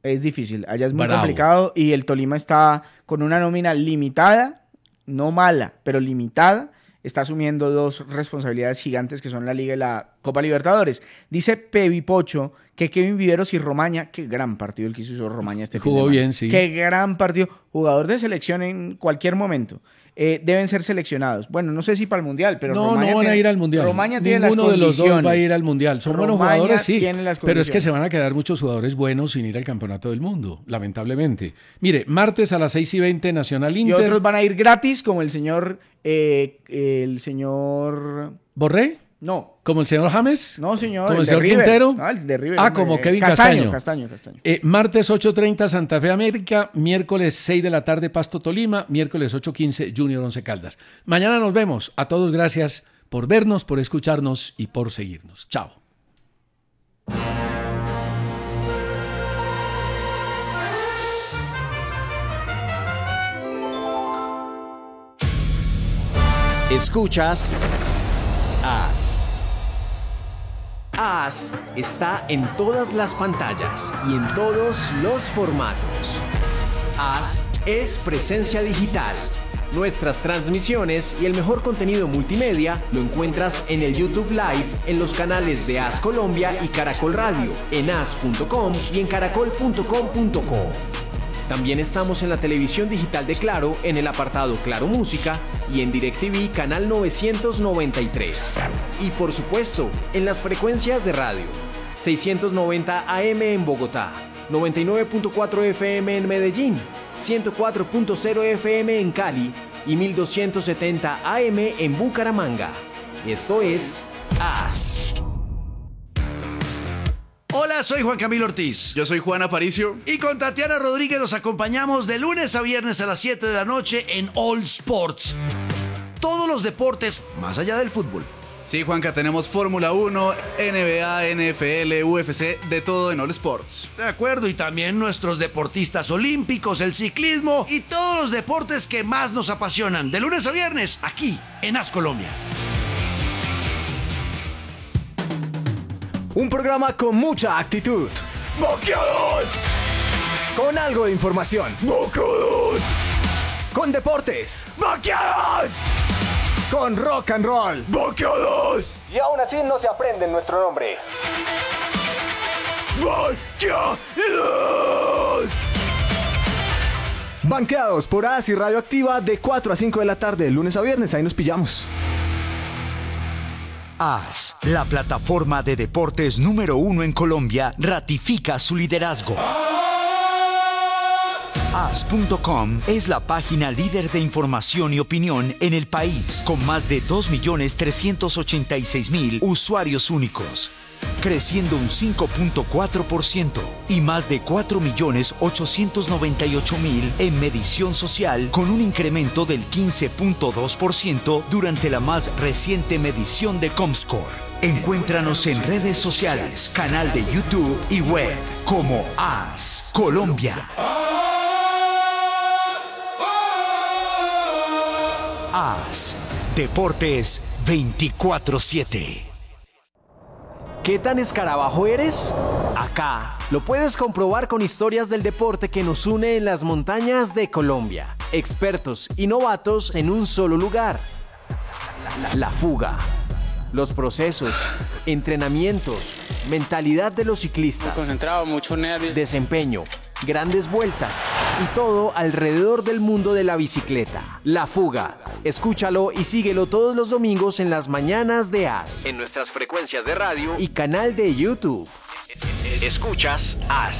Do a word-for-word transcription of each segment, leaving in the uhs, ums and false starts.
Es difícil, allá es muy Bravo. complicado y el Tolima está con una nómina limitada, no mala, pero limitada. Está asumiendo dos responsabilidades gigantes que son la Liga y la Copa Libertadores. Dice Pevipocho que Kevin Viveros y Romaña, qué gran partido el que hizo Romaña este fin de Jugó semana. bien, sí. Qué gran partido, jugador de selección en cualquier momento. Eh, deben ser seleccionados. Bueno, no sé si para el Mundial, pero no, Romaña no van tiene, a ir al Mundial. Romaña tiene las Ninguno de los dos condiciones. va a ir al Mundial. Son buenos Romaña jugadores, sí, tiene las pero es que condiciones. se van a quedar muchos jugadores buenos sin ir al Campeonato del Mundo, lamentablemente. Mire, martes a las seis y veinte Nacional Y Inter. otros van a ir gratis, como el señor... Eh, el señor... ¿Borré? No. ¿Como el señor James? No, señor. ¿Como el, el señor de River. Quintero? No, el de River. Ah, hombre. como Kevin Castaño. Castaño. Castaño, Castaño. Eh, martes ocho treinta Santa Fe América, miércoles seis de la tarde Pasto Tolima, miércoles ocho quince Junior Once Caldas. Mañana nos vemos. A todos gracias por vernos, por escucharnos y por seguirnos. Chao. Escuchas As. As está en todas las pantallas y en todos los formatos. As es presencia digital. Nuestras transmisiones y el mejor contenido multimedia lo encuentras en el YouTube Live, en los canales de As Colombia y Caracol Radio, en as punto com y en caracol punto com punto co. También estamos en la televisión digital de Claro, en el apartado Claro Música y en DirecTV canal novecientos noventa y tres. Y por supuesto, en las frecuencias de radio, seiscientos noventa A M en Bogotá, noventa y nueve punto cuatro F M en Medellín, ciento cuatro punto cero F M en Cali y mil doscientos setenta A M en Bucaramanga. Esto es As. Hola, soy Juan Camilo Ortiz. Yo soy Juan Aparicio. Y con Tatiana Rodríguez nos acompañamos de lunes a viernes a las siete de la noche en All Sports. Todos los deportes más allá del fútbol. Sí, Juanca, tenemos Fórmula uno, N B A, N F L, U F C, de todo en All Sports. De acuerdo, y también nuestros deportistas olímpicos, el ciclismo y todos los deportes que más nos apasionan. De lunes a viernes, aquí en As Colombia. Un programa con mucha actitud. ¡Boqueados! Con algo de información. ¡Boqueados! Con deportes. ¡Boqueados! Con rock and roll. ¡Boqueados! Y aún así no se aprende nuestro nombre. ¡Boqueados! Banqueados por As y Radioactiva de cuatro a cinco de la tarde, de lunes a viernes. Ahí nos pillamos. As, la plataforma de deportes número uno en Colombia, ratifica su liderazgo. as punto com es la página líder de información y opinión en el país, con más de dos millones trescientos ochenta y seis mil usuarios únicos, creciendo un cinco punto cuatro por ciento y más de cuatro millones ochocientos noventa y ocho mil en medición social, con un incremento del quince punto dos por ciento durante la más reciente medición de Comscore. Encuéntranos en redes sociales, canal de YouTube y web como As Colombia. As, Deportes veinticuatro siete. ¿Qué tan escarabajo eres? Acá lo puedes comprobar con historias del deporte que nos une en las montañas de Colombia. Expertos y novatos en un solo lugar. La, la fuga. Los procesos, entrenamientos, mentalidad de los ciclistas. Muy concentrado, mucho nervio. Desempeño, grandes vueltas y todo alrededor del mundo de la bicicleta. La Fuga. Escúchalo y síguelo todos los domingos en las mañanas de As. En nuestras frecuencias de radio y canal de YouTube. Escuchas As.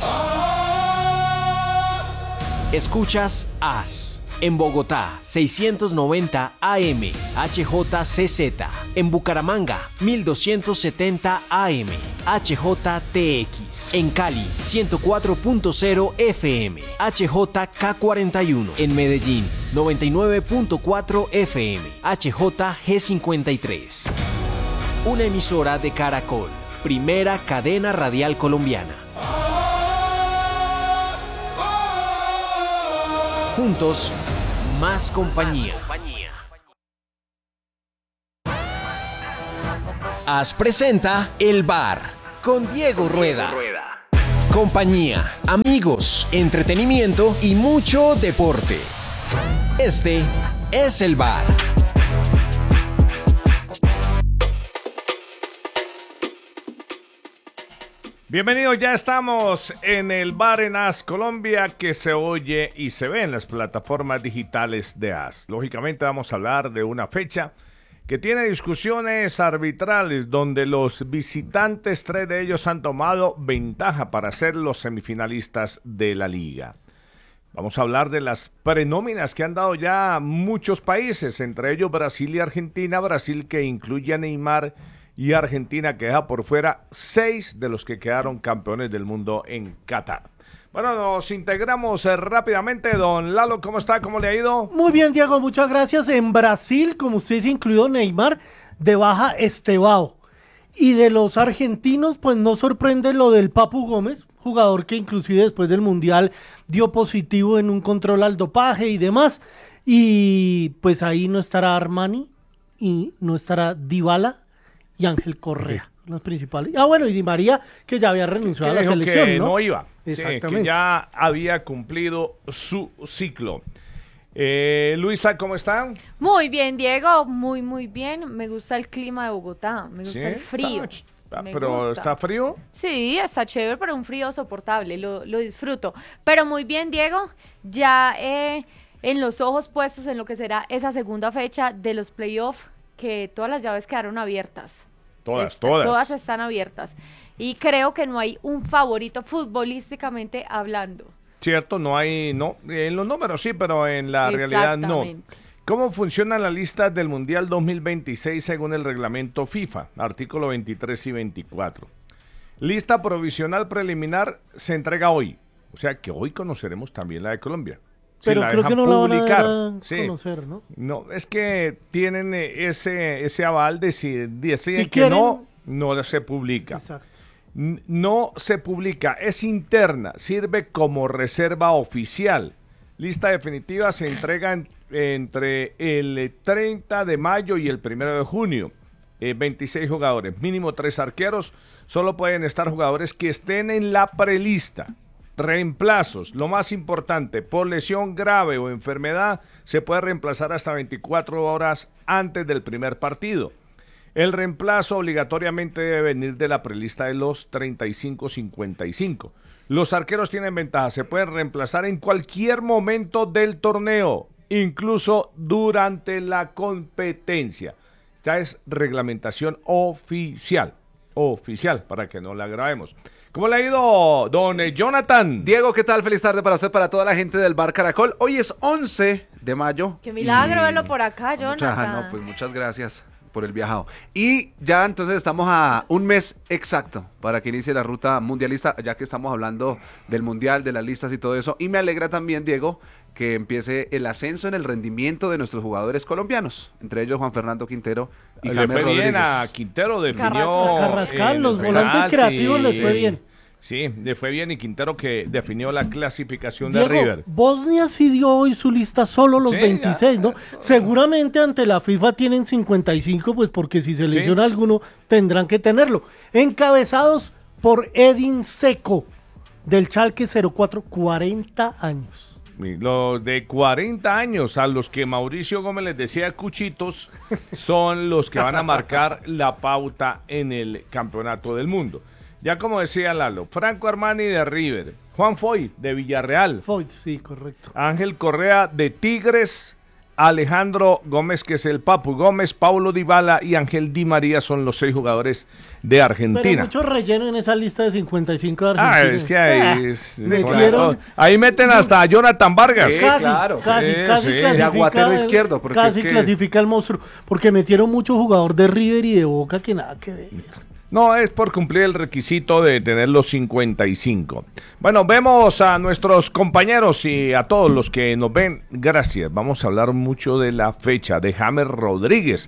Escuchas As. En Bogotá, seiscientos noventa A M, H J C Z. En Bucaramanga, mil doscientos setenta A M, H J T X. En Cali, ciento cuatro punto cero F M, H J K cuarenta y uno. En Medellín, noventa y nueve punto cuatro F M, H J G cincuenta y tres. Una emisora de Caracol, primera cadena radial colombiana. Juntos, más compañía. As presenta El Bar con Diego Rueda. compañía, amigos, entretenimiento y mucho deporte. Este es el bar. Bienvenidos, ya estamos en el bar en As Colombia, que se oye y se ve en las plataformas digitales de As. Lógicamente vamos a hablar de una fecha que tiene discusiones arbitrales donde los visitantes, tres de ellos han tomado ventaja para ser los semifinalistas de la liga. Vamos a hablar de las prenóminas que han dado ya muchos países, entre ellos Brasil y Argentina. Brasil, que incluye a Neymar, y Argentina, que deja por fuera seis de los que quedaron campeones del mundo en Qatar. Bueno, nos integramos eh, rápidamente. Don Lalo, ¿cómo está? ¿Cómo le ha ido? Muy bien, Diego, muchas gracias. En Brasil, como usted dice, incluido Neymar, de baja Estevao. Y de los argentinos, pues no sorprende lo del Papu Gómez, jugador que inclusive después del Mundial dio positivo en un control al dopaje y demás. Y pues ahí no estará Armani y no estará Dybala y Ángel Correa, okay, los principales. Ah, bueno, y Di María, que ya había renunciado a la selección, que ¿no? no iba, exactamente, sí, que ya había cumplido su ciclo. Eh, Luisa, ¿cómo están? Muy bien, Diego, muy, muy bien. Me gusta el clima de Bogotá, me gusta, ¿sí?, el frío. Ah, ¿Pero gusta. ¿Está frío? Sí, está chévere, pero un frío soportable, lo, lo disfruto. Pero muy bien, Diego, ya eh, en los ojos puestos en lo que será esa segunda fecha de los playoffs, que todas las llaves quedaron abiertas. Todas, Está, todas. Todas están abiertas. Y creo que no hay un favorito futbolísticamente hablando. Cierto, no hay, no, en los números sí, pero en la realidad no. ¿Cómo funciona la lista del Mundial dos mil veintiséis según el reglamento FIFA? Artículo veintitrés y veinticuatro. Lista provisional preliminar se entrega hoy. O sea que hoy conoceremos también la de Colombia. Pero si creo que no publicar. la van a sí. conocer, ¿no? No, es que tienen ese, ese aval de si deciden si que quieren... no, no se publica. Exacto. No se publica, es interna, sirve como reserva oficial. Lista definitiva se entrega en, entre el treinta de mayo y el primero de junio. Eh, veintiséis jugadores, mínimo tres arqueros. Solo pueden estar jugadores que estén en la prelista. Reemplazos, lo más importante, por lesión grave o enfermedad, se puede reemplazar hasta veinticuatro horas antes del primer partido. El reemplazo obligatoriamente debe venir de la prelista de los treinta y cinco cincuenta y cinco. Los arqueros tienen ventaja, se pueden reemplazar en cualquier momento del torneo, incluso durante la competencia. Esta es reglamentación oficial, oficial, para que no la grabemos. ¿Cómo le ha ido, don Jonathan? Diego, ¿qué tal? Feliz tarde para usted, para toda la gente del Bar Caracol. Hoy es once de mayo. Qué milagro y... verlo por acá, Jonathan. Mucha, no, pues muchas gracias por el viajado. Y ya entonces estamos a un mes exacto para que inicie la ruta mundialista, ya que estamos hablando del mundial, de las listas y todo eso. Y me alegra también, Diego, que empiece el ascenso en el rendimiento de nuestros jugadores colombianos, entre ellos Juan Fernando Quintero y Le James fue Rodríguez. bien a Quintero, definió... Carrascal, Carrascal los volantes creativos les fue bien. Sí, le fue bien, y Quintero que definió la clasificación Diego, de River. Bosnia sí dio hoy su lista solo los sí, veintiséis, ¿no? Eso. Seguramente ante la FIFA tienen cincuenta y cinco, pues porque si se lesiona sí. alguno tendrán que tenerlo. Encabezados por Edin Dzeko del Schalke cero cuatro, cuarenta años. Los de cuarenta años, a los que Mauricio Gómez les decía cuchitos, son los que van a marcar la pauta en el campeonato del mundo. Ya como decía Lalo, Franco Armani de River, Juan Foy de Villarreal, Foy, sí, correcto. Ángel Correa de Tigres, Alejandro Gómez, que es el Papu Gómez, Paulo Dybala y Ángel Di María son los seis jugadores de Argentina. Pero mucho relleno en esa lista de cincuenta y cinco de Argentina. Ah, es que ahí, ah, es, metieron, ahí meten hasta a Jonathan Vargas. Sí, casi, claro. casi, Sí, casi sí. clasifica, De aguatero izquierdo, porque casi es que... clasifica el monstruo, porque metieron mucho jugador de River y de Boca que nada que ver. No, es por cumplir el requisito de tener los cincuenta y cinco. Bueno, vemos a nuestros compañeros y a todos los que nos ven. Gracias. Vamos a hablar mucho de la fecha de James Rodríguez.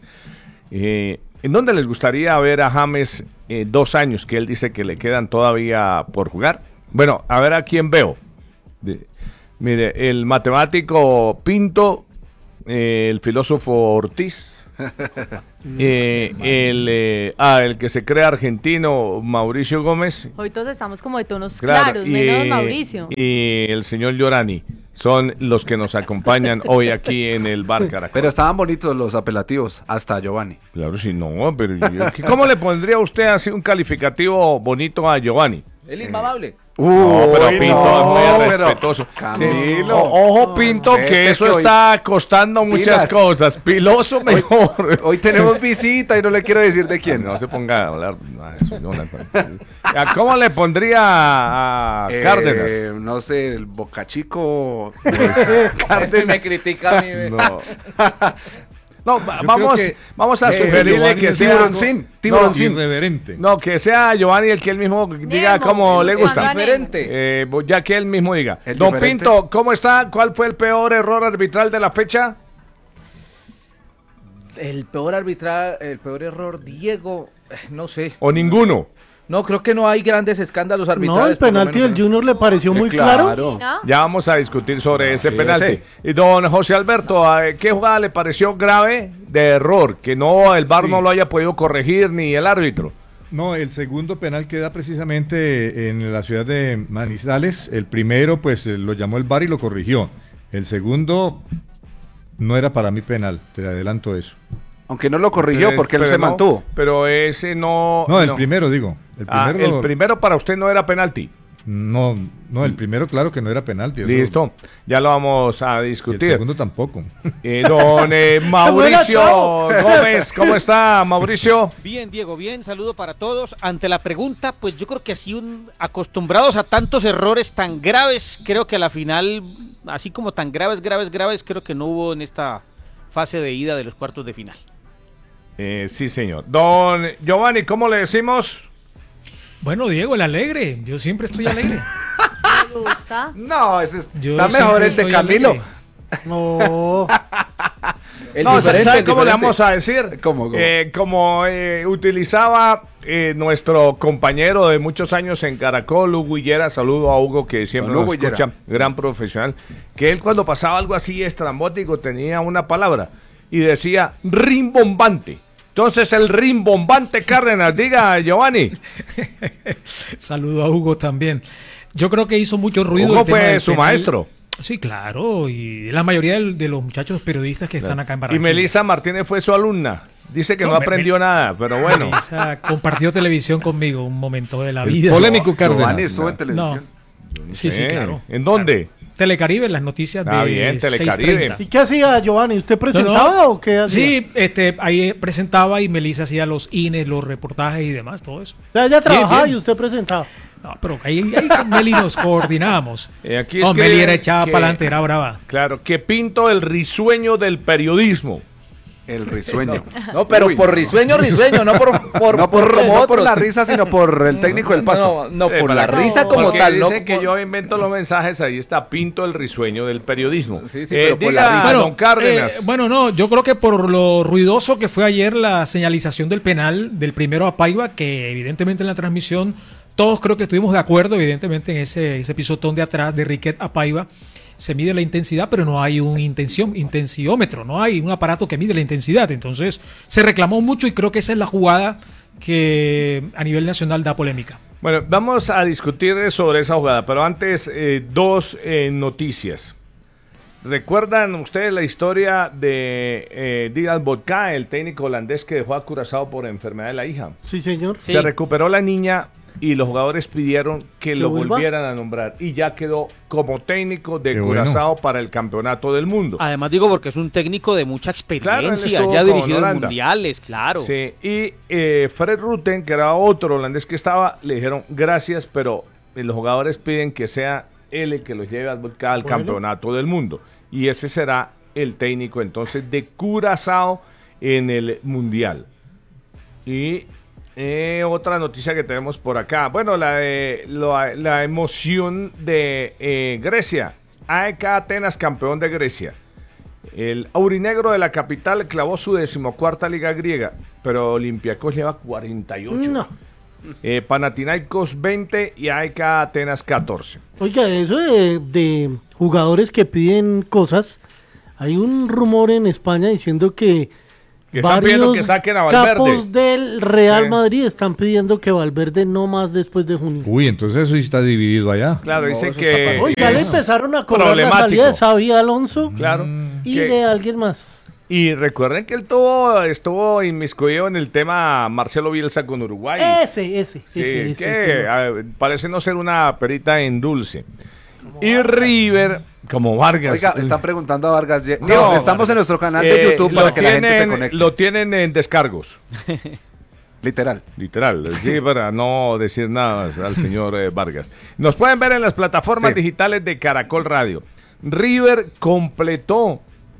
Eh, ¿En dónde les gustaría ver a James eh, dos años que él dice que le quedan todavía por jugar? Bueno, a ver a quién veo. De, mire, el matemático Pinto, eh, el filósofo Ortiz, Eh, el, eh, ah, el que se cree argentino, Mauricio Gómez. Hoy todos estamos como de tonos Claro, claros, y, menos Mauricio. Y el señor Llorani son los que nos acompañan hoy aquí en el Bar Caracol. Pero estaban bonitos los apelativos, hasta Giovanni. Claro, si no, pero yo- ¿cómo le pondría usted así un calificativo bonito a Giovanni? El inmamable. No, pero Uy, Pinto no, es muy pero, respetuoso. Camilo. O- Ojo, Pinto, respete que eso que hoy- está costando muchas Pilas. cosas. Piloso mejor. Hoy tenemos visita y no le quiero decir de quién. No se ponga a hablar. No, eso no, no. ¿A ¿Cómo le pondría a Eh, Cárdenas? no sé, el Bocachico. Este me critica a mí. ve. No. No, va- Yo vamos, creo que- vamos a Eh, sugerirle Giovanni que es sea... Tiburoncín, tiburoncín. Irreverente. No, que sea Giovanni el que él mismo diga Nemo, cómo el le buscando gusta. a Nemo. Diferente. Eh, ya que él mismo diga. El Don diferente. Pinto, ¿cómo está? ¿Cuál fue el peor error arbitral de la fecha? El peor arbitral, el peor error, Diego, eh, no sé. ¿O ninguno? No, creo que no hay grandes escándalos No, arbitrales. el por lo penalti menos del en- Junior le pareció muy claro. ¿No? Ya vamos a discutir sobre ese sí, penalti. ese. Y don José Alberto, ¿a ¿qué jugada le pareció grave de error? Que no el V A R Sí. no lo haya podido corregir ni el árbitro. No, el segundo penal queda precisamente en la ciudad de Manizales. El primero, pues eh, lo llamó el V A R y lo corrigió. El segundo no era para mí penal, te adelanto eso. Aunque no lo corrigió Eh, porque él pero se no, mantuvo. Pero ese no... No, el primero digo. El Ah, primero, el primero para usted no era penalti. no, no, el primero claro que no era penalti. eso- Listo, ya lo vamos a Y el discutir. segundo tampoco. Eh, don eh, Mauricio Gómez, ¿cómo está Mauricio? Bien, Diego, bien, saludo para todos. Ante la pregunta, pues yo creo que así un, acostumbrados a tantos errores tan graves, creo que a la final, así como tan graves, graves, graves, creo que no hubo en esta fase de ida de los cuartos de final. Eh, sí, señor. Don Giovanni, ¿cómo le decimos? Bueno, Diego, el alegre. Yo siempre estoy alegre. Me gusta. No, ese es- Yo está mejor siempre el de estoy Camilo. alegre. No. El no, diferente, ¿sabe el cómo le diferente. vamos a decir? ¿Cómo, cómo? Eh, como eh, utilizaba eh, nuestro compañero de muchos años en Caracol, Hugo Higuera, saludo a Hugo que siempre Don nos Hugo Higuera. escucha, gran profesional, que él cuando pasaba algo así estrambótico tenía una palabra y decía rimbombante. Entonces el rimbombante Cárdenas, diga Giovanni. Saludo a Hugo también. Yo creo que hizo mucho ruido. Hugo el tema fue del su penal. maestro. Sí, claro. Y la mayoría del- de los muchachos periodistas que están acá en Y Barranquilla. Melissa Martínez fue su alumna. Dice que no, No, me- aprendió nada, pero bueno. Melissa compartió televisión conmigo un momento de la El vida. polémico Cárdenas. Giovanni estuvo en No. televisión. Sí, sí, Eh, claro. ¿En dónde? Telecaribe, las noticias Ah, de bien, Telecaribe. seis treinta. ¿Y qué hacía Giovanni? ¿Usted presentaba No, no. o qué hacía? Sí, este, ahí presentaba y Melissa hacía los ines, los reportajes y demás, todo eso. O sea, ella trabajaba bien. y usted presentaba. No, pero ahí, ahí con Meli nos coordinábamos. Eh, aquí No, escriben Meli era echada que- para adelante, era brava. Claro, que Pinto el risueño del periodismo. El risueño. No, pero Uy, por no. risueño, risueño, no por, por, No por, como no por otros. la risa, sino por el técnico del pasto. No, no, Eh, por la para- risa como Porque tal, no dice que por- yo invento los mensajes, ahí está Pinto el risueño del periodismo. Sí, sí, Eh, pero por diga, la risa. don Cárdenas. eh, bueno, no, yo creo que por lo ruidoso que fue ayer la señalización del penal del primero a Paiva, que evidentemente en la transmisión todos creo que estuvimos de acuerdo, evidentemente en ese, ese pisotón de atrás de Riquet a Paiva se mide la intensidad, pero no hay un intención, intensiómetro, no hay un aparato que mide la intensidad. Entonces se reclamó mucho y creo que esa es la jugada que a nivel nacional da polémica. Bueno, vamos a discutir sobre esa jugada, pero antes eh, dos eh, noticias. ¿Recuerdan ustedes la historia de eh, Digal Vodka, el técnico holandés que dejó a Curazao por enfermedad de la hija? Sí, señor. Se recuperó la niña y los jugadores pidieron que ¿Que lo vuelva? volvieran a nombrar y ya quedó como técnico de Qué Curazao bueno. para el campeonato del mundo. Además digo porque es un técnico de mucha Claro, él experiencia, estuvo ya ha con dirigido en Holanda. mundiales, claro. Sí, y eh, Fred Rutten, que era otro holandés que estaba, le dijeron gracias, pero eh, los jugadores piden que sea él el que los lleve al, al Bueno. campeonato del mundo. Y ese será el técnico entonces de Curazao en el mundial. Y eh, otra noticia que tenemos por acá. Bueno, la, de, la, la emoción de eh, Grecia. A E K Atenas, campeón de Grecia. El aurinegro de la capital clavó su decimocuarta liga griega, pero Olympiacos lleva cuarenta y ocho. No. Eh, Panathinaikos veinte y A E K Atenas catorce. Oiga, eso de, de jugadores que piden cosas, hay un rumor en España diciendo que Que están pidiendo que saquen a Valverde. Capos del Real Eh. Madrid están pidiendo que Valverde no más después de junio. Uy, entonces eso sí está dividido allá. Claro, dicen que... Hoy ya le empezaron a cobrar la problemático. salida de Xavi Alonso Claro. y que- de alguien más. Y recuerden que él tuvo, estuvo inmiscuido en el tema Marcelo Bielsa con Uruguay. Ese, ese, Sí, ese, ese, que ese. a ver, parece no ser una perita en dulce. Y River, como Vargas. Oiga, están preguntando a Vargas. Ye- No, Diego, estamos Vargas. en nuestro canal de Eh, YouTube lo para que la gente se tienen- conecte. Lo tienen en descargos. Literal. Literal, sí, para no decir nada más al señor eh, Vargas. Nos pueden ver en las plataformas Sí. digitales de Caracol Radio. River completó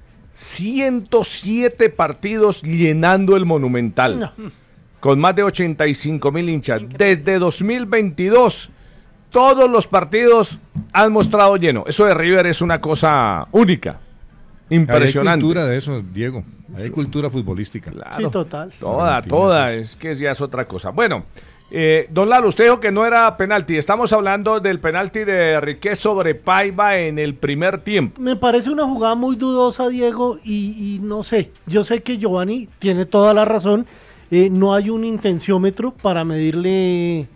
ciento siete partidos llenando el Monumental. No. Con más de ochenta y cinco mil hinchas. Desde dos mil veintidós, todos los partidos han mostrado lleno. Eso de River es una cosa única. Impresionante. Hay cultura de eso, Diego. Hay cultura futbolística. Claro. Sí, total. Toda, toda, es que ya es otra cosa. Bueno, eh, don Lalo, usted dijo que no era penalti. Estamos hablando del penalti de Riquet sobre Paiva en el primer tiempo. Me parece una jugada muy dudosa, Diego, y, y no sé. Yo sé que Giovanni tiene toda la razón. Eh, no hay un intenciómetro para medirle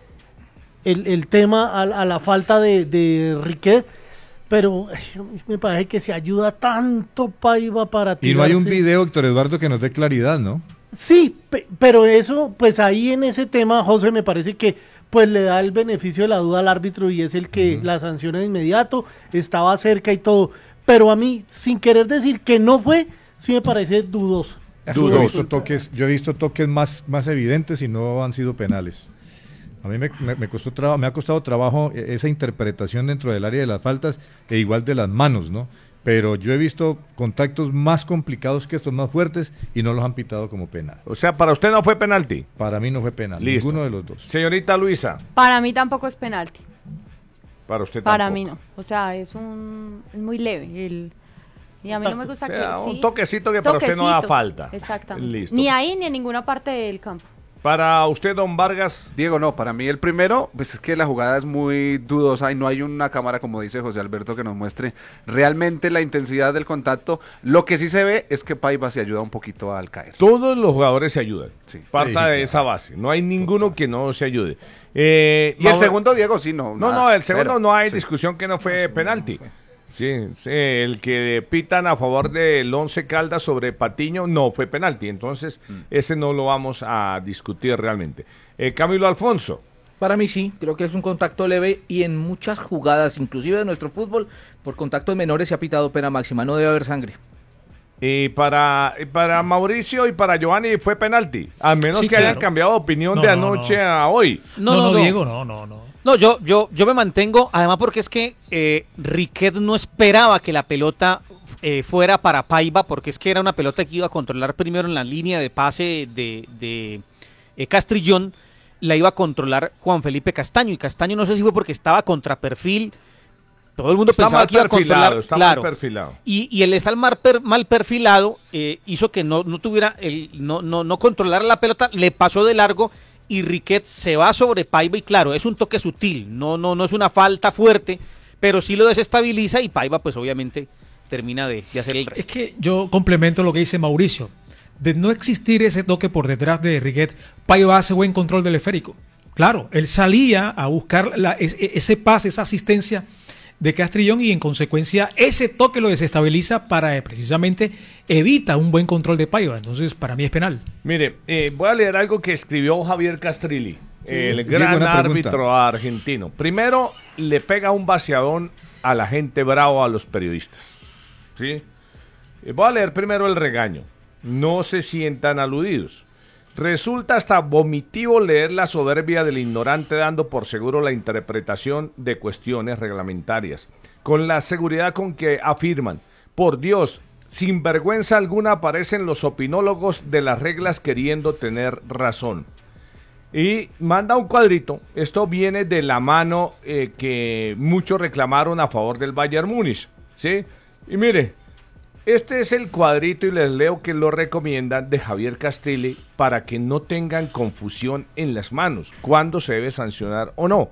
el, el tema a, a la falta de, de Riquet, pero ay, a mí me parece que se ayuda tanto Paiva para Y no hay un tirarse. video, Héctor Eduardo, que nos dé claridad, ¿no? Sí, pe- pero eso, pues ahí en ese tema, José, me parece que pues le da el beneficio de la duda al árbitro y es el que la sanciona de inmediato, estaba cerca y todo. Pero a mí, sin querer decir que no fue, sí me parece dudoso. Yo he visto toques, yo he visto toques más, más evidentes y no han sido penales. A mí me, me, me costó traba- me ha costado trabajo eh, esa interpretación dentro del área de las faltas e igual de las manos, ¿no? Pero yo he visto contactos más complicados que estos, más fuertes, y no los han pitado como penal. O sea, para usted no fue penalti. Para mí no fue penal, Listo. ninguno de los dos. Señorita Luisa, Para mí tampoco es penalti. para usted Para tampoco. mí no. O sea, es un es muy leve. El, y a mí no me gusta O sea, que un sí. toquecito que para usted no da Toquecito, falta. Exactamente. Listo. Ni ahí ni en ninguna parte del campo. Para usted, don Vargas. Diego, no, para mí el primero, pues es que la jugada es muy dudosa y no hay una cámara, como dice José Alberto, que nos muestre realmente la intensidad del contacto. Lo que sí se ve es que Paiva se ayuda un poquito al caer. Todos los jugadores se ayudan. Sí. Parta Sí, de esa base. No hay ninguno que no se ayude. Eh, Y el Mauro- segundo, Diego, sí, no. No, nada, no, el segundo cero. no hay Sí. discusión que no fue penalti. Sí, sí, el que pitan a favor del Once Caldas sobre Patiño no fue penalti. Entonces, Mm. ese no lo vamos a discutir realmente. Eh, Camilo Alfonso. Para mí sí, creo que es un contacto leve y en muchas jugadas, inclusive de nuestro fútbol, por contactos menores se ha pitado pena máxima, no debe haber sangre. Y para, y para Mauricio y para Giovanni fue penalti. A menos Sí, que claro. hayan cambiado de opinión No, de no, anoche no. a hoy. No, no, Diego, no, no, no. No, yo, yo, yo me mantengo, además porque es que eh, Riquet no esperaba que la pelota eh, fuera para Paiva, porque es que era una pelota que iba a controlar primero en la línea de pase de, de eh, Castrillón, la iba a controlar Juan Felipe Castaño, y Castaño no sé si fue porque estaba contra perfil, todo el mundo Está pensaba mal que iba a perfilado, controlar, está claro, mal perfilado. y, y el estar mal, per- mal perfilado eh, hizo que no, no tuviera, el, no, no, no controlara la pelota, le pasó de largo y Riquet se va sobre Paiva y claro, es un toque sutil, no, no, no es una falta fuerte, pero sí lo desestabiliza y Paiva pues obviamente termina de, de hacer el resto. Es que yo complemento lo que dice Mauricio. De no existir ese toque por detrás de Riquet, Paiva hace buen control del esférico. Claro, él salía a buscar la- es- ese pase, esa asistencia de Castrillón y en consecuencia ese toque lo desestabiliza para eh, precisamente evita un buen control de Paiva. Entonces para mí es penal. Mire, eh, voy a leer algo que escribió Javier Castrilli, el Diego, gran una pregunta. árbitro argentino. Primero, le pega un vaciadón a la gente bravo, a los periodistas. ¿Sí? Eh, Voy a leer primero el regaño. No se sientan aludidos. Resulta hasta vomitivo leer la soberbia del ignorante dando por seguro la interpretación de cuestiones reglamentarias, con la seguridad con que afirman, por Dios, sin vergüenza alguna aparecen los opinólogos de las reglas queriendo tener razón. Y manda un cuadrito, esto viene de la mano eh, que muchos reclamaron a favor del Bayern Múnich, ¿sí? Y mire, este es el cuadrito y les leo que lo recomiendan de Javier Castrilli para que no tengan confusión en las manos, cuándo se debe sancionar o no.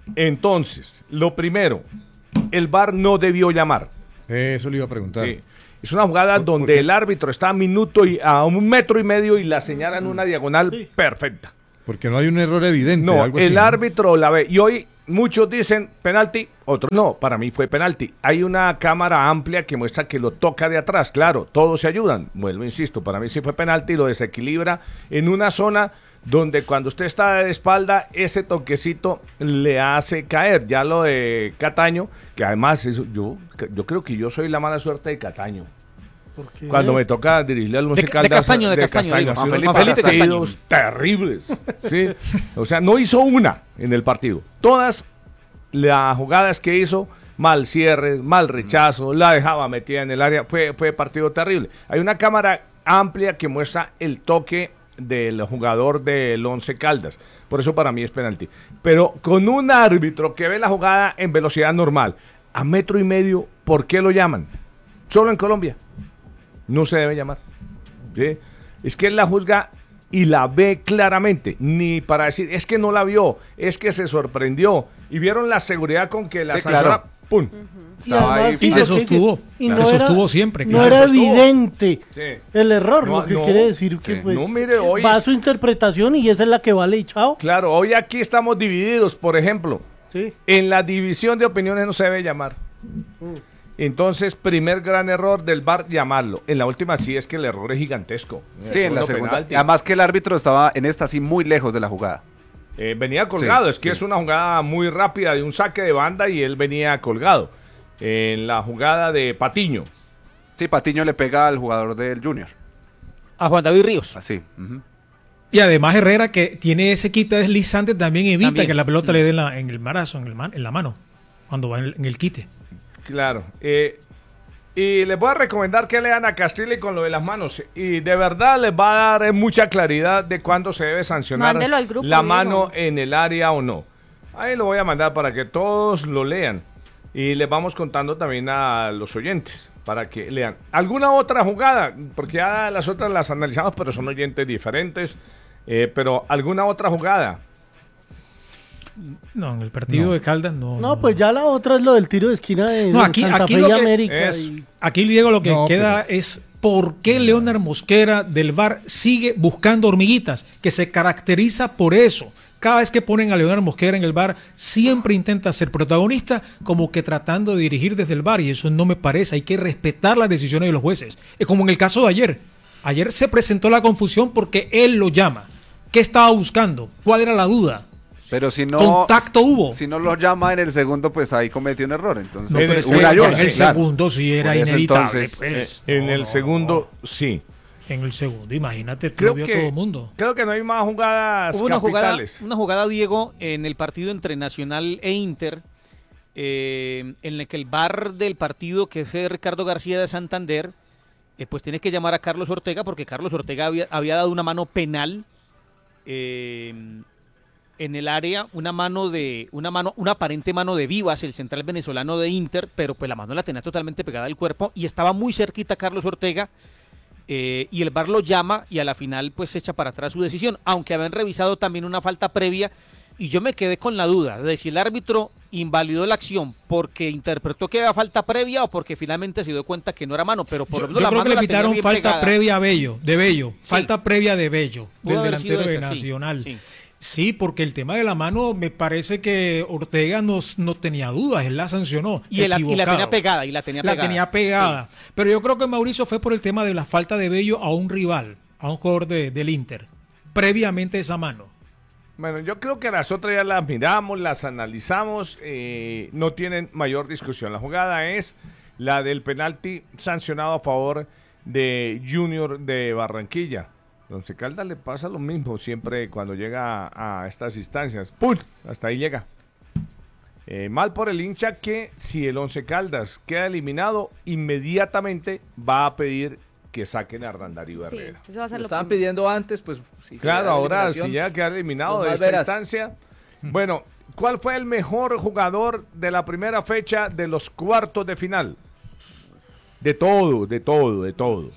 Entonces, lo primero, el V A R no debió llamar. Eso le iba a preguntar. Sí. Es una jugada donde el árbitro está a minuto y a un metro y medio y la señala en una diagonal sí. perfecta. Porque no hay un error evidente. No, algo el así, árbitro la ve. Y hoy muchos dicen penalti, otros no. Para mí fue penalti. Hay una cámara amplia que muestra que lo toca de atrás. Claro, todos se ayudan. Vuelvo, insisto, para mí sí fue penalti y lo desequilibra en una zona donde cuando usted está de espalda, ese toquecito le hace caer. Ya lo de Cataño, que además eso, yo, yo creo que yo soy la mala suerte de Cataño. Cuando me toca dirigirle al Once Caldas. De Castaño, de, de Castaño. Castaño Juan Felipe, Felipe partidos terribles. ¿Sí? O sea, no hizo una en el partido. Todas las jugadas que hizo, mal cierre, mal rechazo, la dejaba metida en el área. Fue, fue partido terrible. Hay una cámara amplia que muestra el toque del jugador del Once Caldas. Por eso para mí es penalti. Pero con un árbitro que ve la jugada en velocidad normal, a metro y medio, ¿por qué lo llaman? Solo en Colombia. No se debe llamar. ¿Sí? Es que él la juzga y la ve claramente. Ni para decir, es que no la vio, es que se sorprendió. Y vieron la seguridad con que la sí, sanción, claro. ¡pum! Y Estaba además, ahí. Y se sostuvo. Y no se era, sostuvo siempre. No se era sostuvo. evidente Sí. el error, No, lo que no. quiere decir que Sí. pues No, mire, hoy va a es- su interpretación y esa es la que vale y chao. Claro, hoy aquí estamos divididos, por ejemplo. Sí. En la división de opiniones no se debe llamar. Entonces, primer gran error del V A R, llamarlo. En la última sí es que el error es gigantesco. Sí, en la segundo segunda. penalti. Además que el árbitro estaba en esta sí muy lejos de la jugada. Eh, venía colgado, Sí, es que sí. es una jugada muy rápida de un saque de banda y él venía colgado. En la jugada de Patiño. Sí, Patiño le pega al jugador del Junior. A Juan David Ríos. Así. ujú. Y además Herrera, que tiene ese quite deslizante, también evita También. que la pelota le dé en la- en el marazo, en, el man- en la mano, cuando va en el, en el quite. Claro. eh, y les voy a recomendar que lean a Castilli con lo de las manos. Y de verdad les va a dar eh, mucha claridad de cuándo se debe sancionar Mándelo al grupo, la Diego. mano en el área o no. Ahí lo voy a mandar para que todos lo lean. Y les vamos contando también a los oyentes para que lean. ¿Alguna otra jugada? Porque ya las otras las analizamos, pero son oyentes diferentes. Eh, pero ¿alguna otra jugada? No, en el partido No. de Caldas no. No, pues ya la otra es lo del tiro de esquina de, No, de aquí- Santa aquí Fe lo y que- América. es- y- Aquí, Diego, lo que No, queda es por qué Leonard Mosquera del V A R sigue buscando hormiguitas, que se caracteriza por eso. Cada vez que ponen a Leonard Mosquera en el V A R, siempre intenta ser protagonista, como que tratando de dirigir desde el V A R, y eso no me parece. Hay que respetar las decisiones de los jueces. Es como en el caso de ayer. Ayer se presentó la confusión porque él lo llama. ¿Qué estaba buscando? ¿Cuál era la duda? Pero si no. Contacto hubo. Si no lo llama en el segundo, pues ahí cometió un error. Entonces, No, pero es que una y en una, el claro. segundo sí era Por eso, inevitable. entonces, pues. Eh, en No, el no, segundo, sí. En el segundo, imagínate, Creo lo vio que, todo el mundo. creo que no hay más jugadas Hubo una jugada, capitales. una jugada, Diego, en el partido entre Nacional e Inter, eh, en la que el V A R del partido, que es Ricardo García de Santander, eh, pues tiene que llamar a Carlos Ortega, porque Carlos Ortega había, había dado una mano penal eh, en el área, una mano de, una mano, una aparente mano de Vivas, el central venezolano de Inter, pero pues la mano la tenía totalmente pegada al cuerpo y estaba muy cerquita Carlos Ortega. Eh, y el V A R lo llama y a la final pues echa para atrás su decisión, aunque habían revisado también una falta previa y yo me quedé con la duda de si el árbitro invalidó la acción porque interpretó que había falta previa o porque finalmente se dio cuenta que no era mano, pero por Yo, lo yo menos la creo mano que le la tenía pitaron bien falta pegada. previa a Bello, de Bello, Sí. falta previa de Bello, Pudo del haber sido delantero de esa, sí, Nacional. sí. Sí, porque el tema de la mano me parece que Ortega no, no tenía dudas, él la sancionó. Y, el- y la equivocado. tenía pegada, y la tenía La pegada. tenía pegada. Pero yo creo que Mauricio fue por el tema de la falta de Bello a un rival, a un jugador de- del Inter, previamente esa mano. Bueno, yo creo que las otras ya las miramos, las analizamos, eh, no tienen mayor discusión. La jugada es la del penalti sancionado a favor de Junior de Barranquilla. Once Caldas le pasa lo mismo siempre cuando llega a, a estas instancias. ¡Pum! Hasta ahí llega. Eh, mal por el hincha que si el Once Caldas queda eliminado, inmediatamente va a pedir que saquen a Hernán Darío Sí, Herrera. eso va a ser Lo lo estaban primero. pidiendo antes, pues sí. Claro, ahora si ya queda eliminado pues de más esta verás. instancia. Bueno, ¿cuál fue el mejor jugador de la primera fecha de los cuartos de final? De todo, de todo, de todo.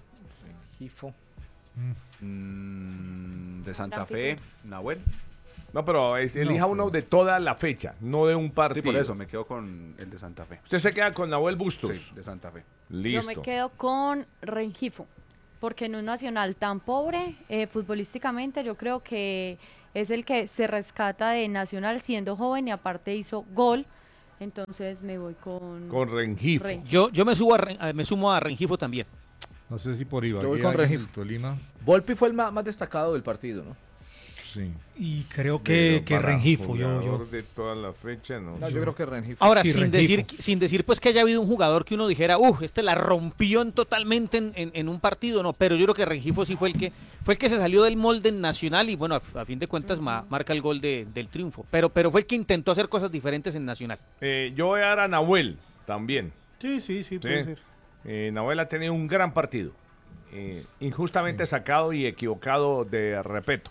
Gifo. Mm, de Santa Fe, Nahuel. No, pero es- elija No, uno de toda la fecha, no de un Sí, partido. por eso me quedo con el de Santa Fe. Usted se queda con Nahuel Bustos. Sí, de Santa Fe. Listo. Yo me quedo con Rengifo, porque en un Nacional tan pobre, eh, futbolísticamente, yo creo que es el que se rescata de Nacional siendo joven y aparte hizo gol. Entonces me voy con... Con Rengifo. Rengifo. Yo, yo me, subo a Ren- a- me sumo a Rengifo también. No sé si por Ibagué. Yo voy con alguien Rengifo. del Tolima. Volpi fue el más, más destacado del partido, ¿no? Sí. Y creo que, que Para Rengifo, yo, jugador yo. de toda la fecha, no. No, yo creo que Rengifo. Ahora, Sí, sin, Rengifo. decir, sin decir pues que haya habido un jugador que uno dijera, uff, este la rompió en- totalmente en, en- en un partido, no, pero yo creo que Rengifo sí fue el que fue el que se salió del molde en Nacional y bueno, a, a fin de cuentas ma- marca el gol de- del triunfo, pero, pero fue el que intentó hacer cosas diferentes en Nacional. Eh, yo voy a dar a Nahuel también. Sí, sí, sí, puede Sí. ser. Eh, Nahuel ha tenido un gran partido. Eh, injustamente sacado y equivocado de respeto.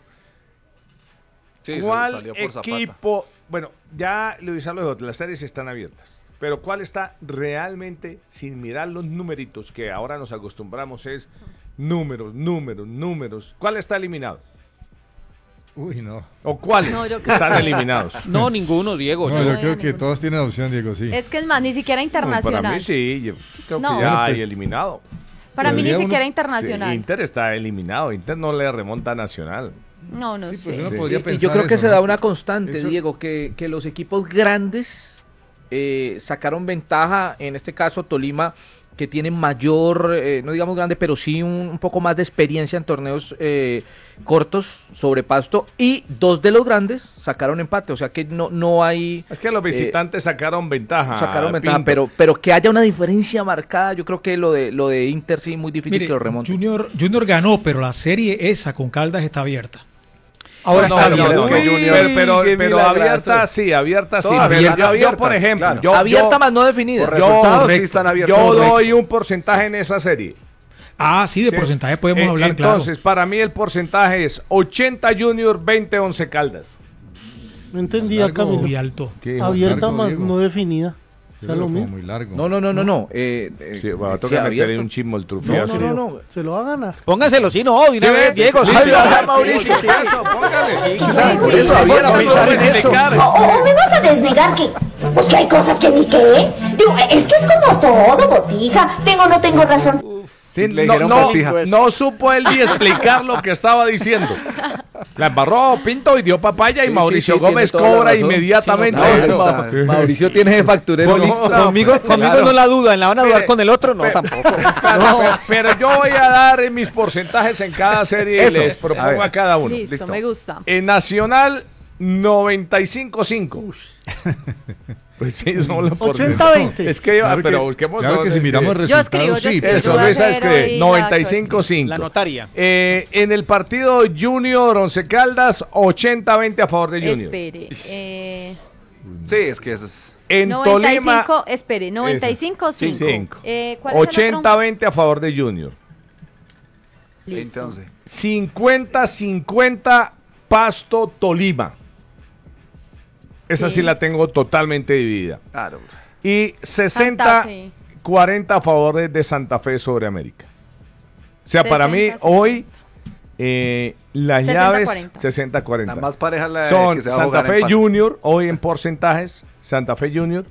Sí, ¿Cuál salió por Zapata. equipo? Bueno, ya Luis Carlos, las series están abiertas. Pero ¿cuál está realmente, sin mirar los numeritos que ahora nos acostumbramos, es números, números, números? ¿Cuál está eliminado? Uy, no. ¿O cuáles No, yo creo están que- eliminados? No, ninguno, Diego. No, yo- yo creo que todos tienen opción, Diego, sí. Es que es más, ni siquiera internacional. Para mí sí, yo creo No. que ya Bueno, hay pues, eliminado. Para mí ni Podría uno- siquiera Sí, internacional. Inter está eliminado, Inter no le remonta a Nacional. No, no Sí, sé. pues uno Sí. podría Y- y pensar yo creo que eso, se ¿no? da una constante, Eso- Diego, que, que los equipos grandes eh, sacaron ventaja, en este caso Tolima, que tiene mayor, eh, no digamos grande, pero sí un, un poco más de experiencia en torneos eh, cortos sobre Pasto, y dos de los grandes sacaron empate, o sea que no, no hay... Es que los visitantes sacaron ventaja. Sacaron ventaja, Pinto. pero, pero que haya una diferencia marcada, yo creo que lo de lo de Inter sí muy difícil Mire, que lo remonte. Junior, Junior ganó, pero la serie esa con Caldas está abierta. Ahora No, está no, abierta. no, es que Uy, Junior- pero, pero, qué pero milagroso. abierta sí, abierta sí. Todas Pero están yo, yo, abiertas, por ejemplo, claro. yo, Abierta yo- más no definida. Por yo- resultados sí correcto. están abiertos. yo Correcto. doy un porcentaje en esa serie. Ah, sí, de Sí. porcentaje podemos Eh, hablar, Entonces, para mí el porcentaje es ochenta Junior, veinte Once Caldas. No entendía, Largo, Camilo. Muy alto. ¿Qué, Juan Abierta Largo, más Diego? no definida. Yo O sea, lo lo veo como mismo. muy largo. No, no, no, no, no. eh, eh, Sí, va a sí, tocar meterle abierto. un chismo el No, trufiazo. no, no, no. Se lo va a ganar. Póngaselo, sí, no, de una Sí, vez, ve, Diego. sí, sí, sí, ya, sí, Mauricio, sí, sí. eso, póngale. Por eso había Vamos a pensar en eso. explicar. ¿O, o me vas a desnegar que, pues que hay cosas que ni qué? Digo, es que es como todo, botija. Tengo o no tengo razón. Sí, Le no, dijeron no, botija. no supo él ni explicar lo que estaba diciendo. La embarró Pinto y dio papaya y Sí, Mauricio sí, sí, Gómez tiene toda la cobra razón. inmediatamente. Sí, no, Claro. Ma- Mauricio tiene ese facturero Con- listo. no, Conmigo, pues, conmigo claro. no la duda, en la van a dudar Mire, con el otro, no, pe- tampoco. Pero, pero yo voy a dar mis porcentajes en cada serie Eso. y les A propongo ver. a cada uno. Listo, Listo. me gusta. En Nacional, noventa y cinco cinco. Pues sí, son los ochenta veinte. Es que, Claro pero que- busquemos claro que dónde si es miramos Yo escribo, resultados, yo sí. escribo. Eso, Yo voy a Luisa hacer escribe hoy noventa y la cinco cinco. La notaria. Eh, en el partido Junior Once Caldas, ochenta veinte a favor de Junior. Espere. Eh, Sí, es que eso es. En noventa y cinco, Tolima, espere, noventa y cinco, cinco. cinco. Eh, ¿cuál es el ochenta otro? veinte a favor de Junior. Listo. Entonces. cincuenta cincuenta Pasto Tolima. Esa sí. Sí. la tengo totalmente dividida. Claro. Y sesenta Santa Fe. cuarenta a favor de, de Santa Fe sobre América. O sea, para mí sesenta, hoy eh, las sesenta, llaves cuarenta. sesenta cuarenta. La más pareja es la Son que se va a Santa jugar en Fe Pasto. Junior, hoy en porcentajes, Santa Fe Junior.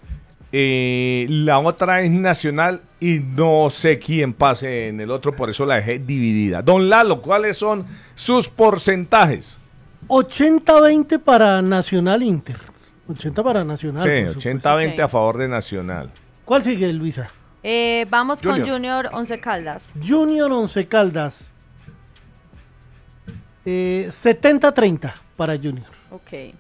Eh, la otra es Nacional y no sé quién pase en el otro, por eso la dejé dividida. Don Lalo, ¿cuáles son sus porcentajes? ochenta veinte para Nacional Inter. ochenta para Nacional. Sí, por supuesto. ochenta veinte Ok. a favor de Nacional. ¿Cuál sigue, Luisa? Eh, vamos con Junior. Junior Once Caldas. Junior Once Caldas. Eh, setenta treinta para Junior. Ok.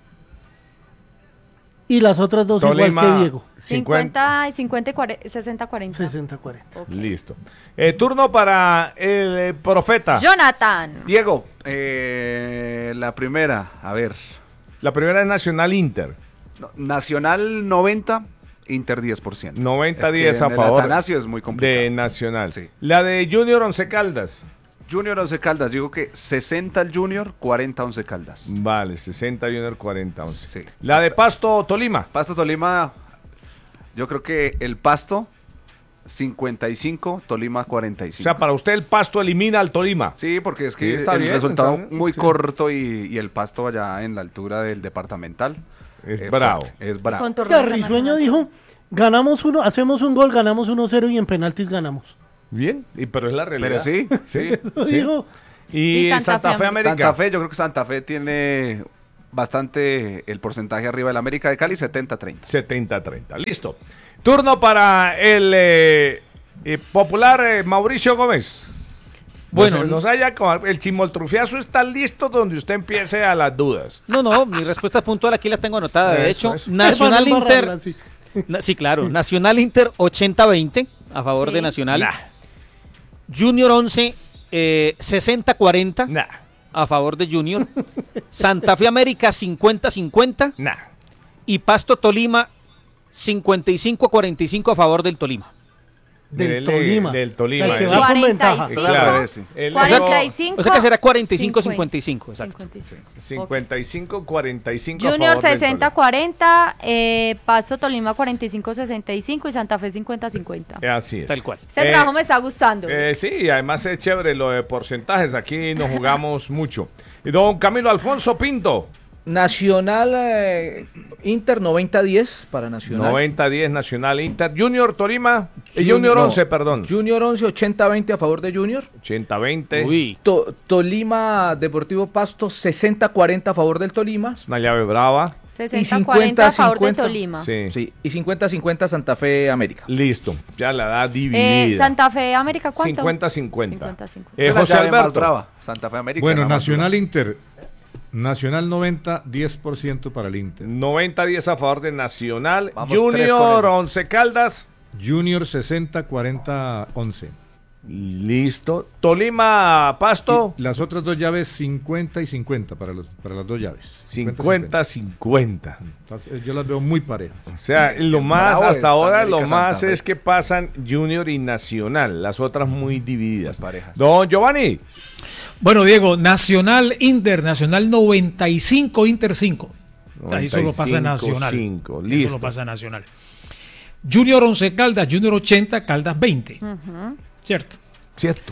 Y las otras dos igual Tolima, que Diego. cincuenta y cincuenta y cuarenta, sesenta cuarenta. sesenta cuarenta. Ok. Listo. Eh, turno para el eh, profeta. Jonathan. Diego, eh, la primera, a ver. La primera es Nacional Inter. No, Nacional noventa, Inter diez por ciento. noventa Es que diez a en el favor Atanasio es muy complicado. de Nacional. Sí. La de Junior Once Caldas. Junior Once Caldas, digo que sesenta el Junior, cuarenta Once Caldas. Vale, sesenta Junior, cuarenta once. Sí. La de Pasto Tolima. Pasto Tolima, yo creo que el Pasto cincuenta y cinco, Tolima cuarenta y O cinco. sea, para usted el Pasto elimina al Tolima. Sí, porque es que Sí, está el bien, resultado está bien, muy sí. corto y, y el Pasto allá en la altura del departamental. Es eh, bravo. fuerte, Es bravo. Oiga, Risueño dijo, ganamos uno, hacemos un gol, ganamos uno cero y en penaltis ganamos. Bien, y, pero es la realidad. Pero sí, sí. Eso dijo. Y, Y Santa Santa, Fe Fe América. Santa Fe, yo creo que Santa Fe tiene bastante el porcentaje arriba del América de Cali, setenta treinta. setenta treinta. Listo. Turno para el eh, eh, popular eh, Mauricio Gómez. Bueno, Nos, nos haya, con- el chimoltrufiazo está listo donde usted empiece a las dudas. No, no, mi respuesta puntual aquí la tengo anotada. De Eso, hecho, eso. Nacional Hermano, Inter. embarrarla, sí. Na- sí, claro. Nacional Inter ochenta veinte a favor Sí. de Nacional. Nah, Junior once eh, sesenta cuarenta nah, a favor de Junior. Santa Fe América cincuenta cincuenta. nah. Y Pasto Tolima cincuenta y cinco cuarenta y cinco a favor del Tolima. Del Del- Tolima. del Tolima, El que eh. va con ventaja. cuarenta y cinco, Claro, ese. El- cuarenta y cinco, O sea que será cuarenta y cinco cincuenta y cinco. Exacto. cincuenta y cinco. cincuenta y cinco cuarenta y cinco a Junior favor del sesenta Tolima. cuarenta, eh, Pasto Tolima cuarenta y cinco sesenta y cinco y Santa Fe cincuenta cincuenta. Eh, Así es. Tal cual. Ese Eh, trabajo me está gustando. Eh, sí, y además es chévere lo de porcentajes. Aquí nos jugamos mucho. Y don Camilo Alfonso Pinto. Nacional eh, Inter noventa diez para Nacional. noventa diez Nacional Inter. Junior Tolima. y Jun- Junior no, once, perdón. Junior once ochenta veinte a favor de Junior. ochenta veinte. Uy. To- Tolima Deportivo Pasto sesenta cuarenta a favor del Tolima. Una llave brava. sesenta cuarenta a favor de Tolima. Sí. Sí, y cincuenta cincuenta Santa Fe América. Listo. Ya la da Eh, dividida. Santa Fe América, ¿cuánto? cincuenta cincuenta. cincuenta cincuenta. Eh, Esa es la José llave más Alberto. brava. Santa Fe América. Bueno, la más Nacional dura. Inter. Nacional noventa, diez por ciento para el Inter. noventa diez a favor de Nacional. Vamos, tres con Junior eso. once Caldas. Junior sesenta, cuarenta, once. Listo. Tolima Pasto. Y las otras dos llaves cincuenta y cincuenta para, los, para las dos llaves. cincuenta cincuenta. Entonces, yo las veo muy parejas. O sea, lo más, bravo hasta es ahora, América lo Santa más Fe. es que pasan Junior y Nacional. Las otras muy divididas. parejas. Don Giovanni. Bueno, Diego, Nacional Inter, Nacional noventa y cinco, Inter cinco. Ahí solo pasa Nacional. cinco, Ahí listo. solo pasa Nacional. Junior once Caldas, Junior ochenta, Caldas veinte. Ujú. ¿Cierto? Cierto.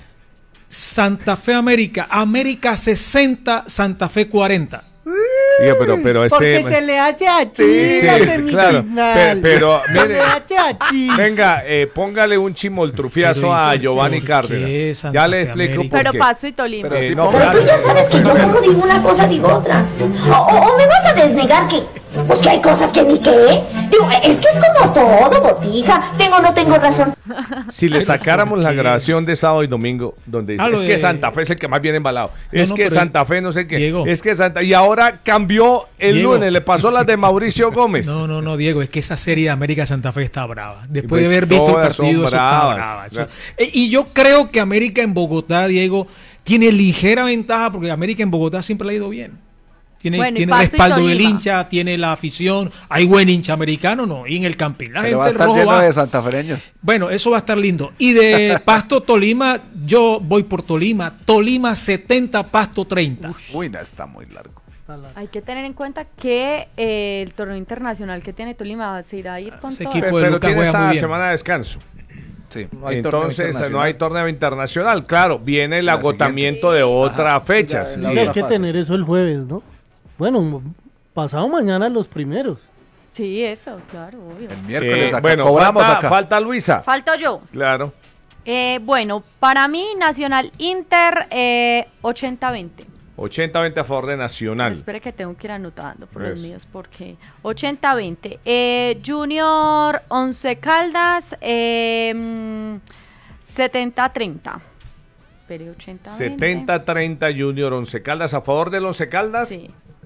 Santa Fe América, América sesenta, Santa Fe cuarenta. Diga, pero, pero Porque este. se le hace aquí Sí, la sí, semifinal. claro. Pe- pero, Se mire, le hace aquí. venga, eh, póngale un chimoltrufiazo Pero, a ¿y Giovanni por Cárdenas. qué Santa Ya le Fe explico América? por Pero qué. Pasto y Tolima. Pero Eh, sí, no, ponga- Pero tú ya sabes que yo solo digo una cosa, digo otra. O, o- o me vas a desnegar que, pues que hay cosas que ni qué. Digo, es que es como todo, botija. Tengo o no tengo razón. Si le sacáramos la grabación de sábado y domingo, donde dice, Ah, lo es que de- Santa Fe es el que más viene embalado, No, es no, que pero- Santa Fe no sé qué, Diego. es que Santa... Y ahora cambió el Diego. lunes, le pasó las de Mauricio Gómez. No, no, no, Diego, es que esa serie de América Santa Fe está brava. Después Pues de haber visto el todas son partido, eso está bravas. brava. Eso- Eh, y yo creo que América en Bogotá, Diego, tiene ligera ventaja porque América en Bogotá siempre le ha ido bien. Tiene, Bueno, y tiene Pasto y respaldo del Tolima. hincha, tiene la afición, hay buen hincha americano, no, y en el Campín. La Pero va a gente estar rojo lleno va. de santafereños. Bueno, eso va a estar lindo. Y de Pasto Tolima, yo voy por Tolima. Tolima setenta, Pasto treinta. Uy, no, está muy largo. Hay que tener en cuenta que eh, el torneo internacional que tiene Tolima se irá a ir con Ese todo. equipo Pero, de pero Lucas tiene juega muy esta bien. semana de descanso. Sí. No hay torneo Entonces no internacional. hay torneo internacional. Claro, viene el La agotamiento de otras fechas. la- Sí, la- hay la que fase. tener eso el jueves, ¿no? Bueno, pasado mañana los primeros. Sí, eso, claro, obvio. El miércoles Eh, acá. bueno, cobramos falta, acá. falta Luisa. Falto yo. Claro. Eh, bueno, para mí, Nacional Inter eh, ochenta veinte. ochenta veinte a favor de Nacional. Espere que tengo que ir anotando por Eso. los míos porque ochenta veinte. Eh, Junior once Caldas eh, mm, setenta treinta. Espere, ochenta veinte. setenta treinta Junior Once Caldas. ¿A favor del Once Caldas? Sí.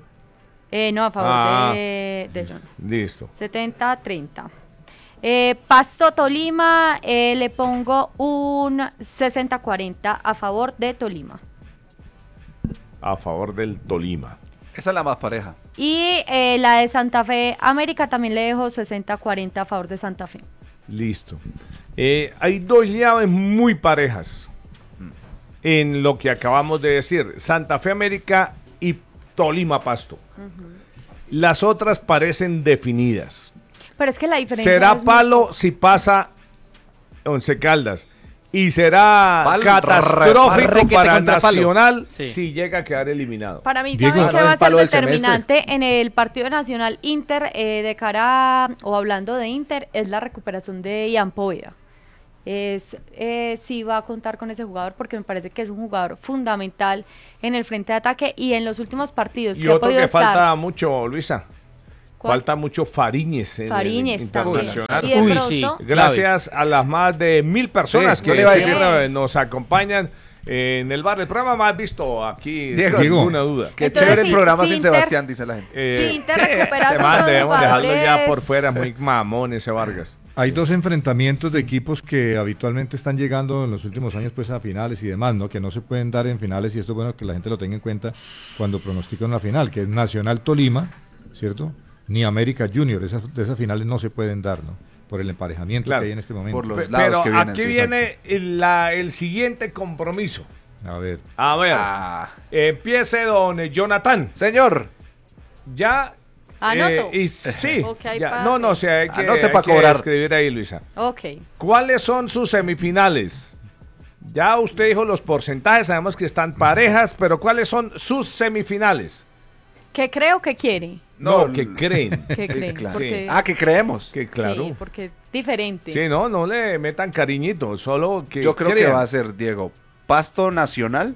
Eh, no, a favor Ah. de, de John. Listo. setenta treinta. Eh, Pasto Tolima, eh, le pongo un sesenta cuarenta a favor de Tolima. A favor del Tolima. Esa es la más pareja. Y eh, la de Santa Fe América también le dejo sesenta cuarenta a favor de Santa Fe. Listo. Eh, hay dos llaves muy parejas en lo que acabamos de decir. Santa Fe América y Tolima Pasto. Las otras parecen definidas. Pero es que la diferencia Será es muy palo poca. si pasa Once Caldas. Y será Pal- catastrófico requete para contra palo. Nacional Sí. si llega a quedar eliminado. Para mí, Diego. ¿saben qué va a El ser palo del semestre. determinante en el partido nacional Inter eh, de cara, a- o hablando de Inter, es la recuperación de Ian Poveda? Es, eh, sí va a contar con ese jugador porque me parece que es un jugador fundamental en el frente de ataque y en los últimos partidos Y que ha otro podido que estar. falta mucho, Luisa. ¿Cuál? Falta mucho Fariñez en Fariñez el también. internacional. Y de Uy, pronto- sí, Gracias a las más de mil personas Sí, que yo le iba a decir. siempre nos acompañan en el bar. El programa más visto aquí, Diego. sin ninguna duda. Qué Entonces, chévere sí, el programa sí, sin Inter- Sebastián, dice la gente. Eh, Sí, Inter recupera a se esos man, dos debemos dejarlo ya jugadores. por fuera, muy mamón ese Vargas. Hay dos enfrentamientos de equipos que habitualmente están llegando en los últimos años pues a finales y demás, ¿no? Que no se pueden dar en finales y esto es bueno que la gente lo tenga en cuenta cuando pronostican una final, que es Nacional Tolima, ¿cierto? Ni América Junior, esas, de esas finales no se pueden dar, ¿no? Por el emparejamiento Claro. que hay en este momento. Por los Pe- lados Pero que vienen, aquí sí, viene el, la- el siguiente compromiso. A ver. A ver, Ah. empiece don Jonathan. Señor. Ya. Anoto. eh, y sí. Ok, ya. pase. No, no, o sea, hay que, Anote hay pa' que cobrar. escribir ahí, Luisa. Ok. ¿Cuáles son sus semifinales? Ya usted dijo los porcentajes, sabemos que están parejas, pero ¿cuáles son sus semifinales? ¿Qué creo que quiere? No, que creen. ¿Qué creen? claro. Porque- Ah, que creemos. Que claro. Sí, porque es diferente. Sí, no, no le metan cariñito, solo que Yo creo que crean. va a ser, Diego, Pasto Nacional,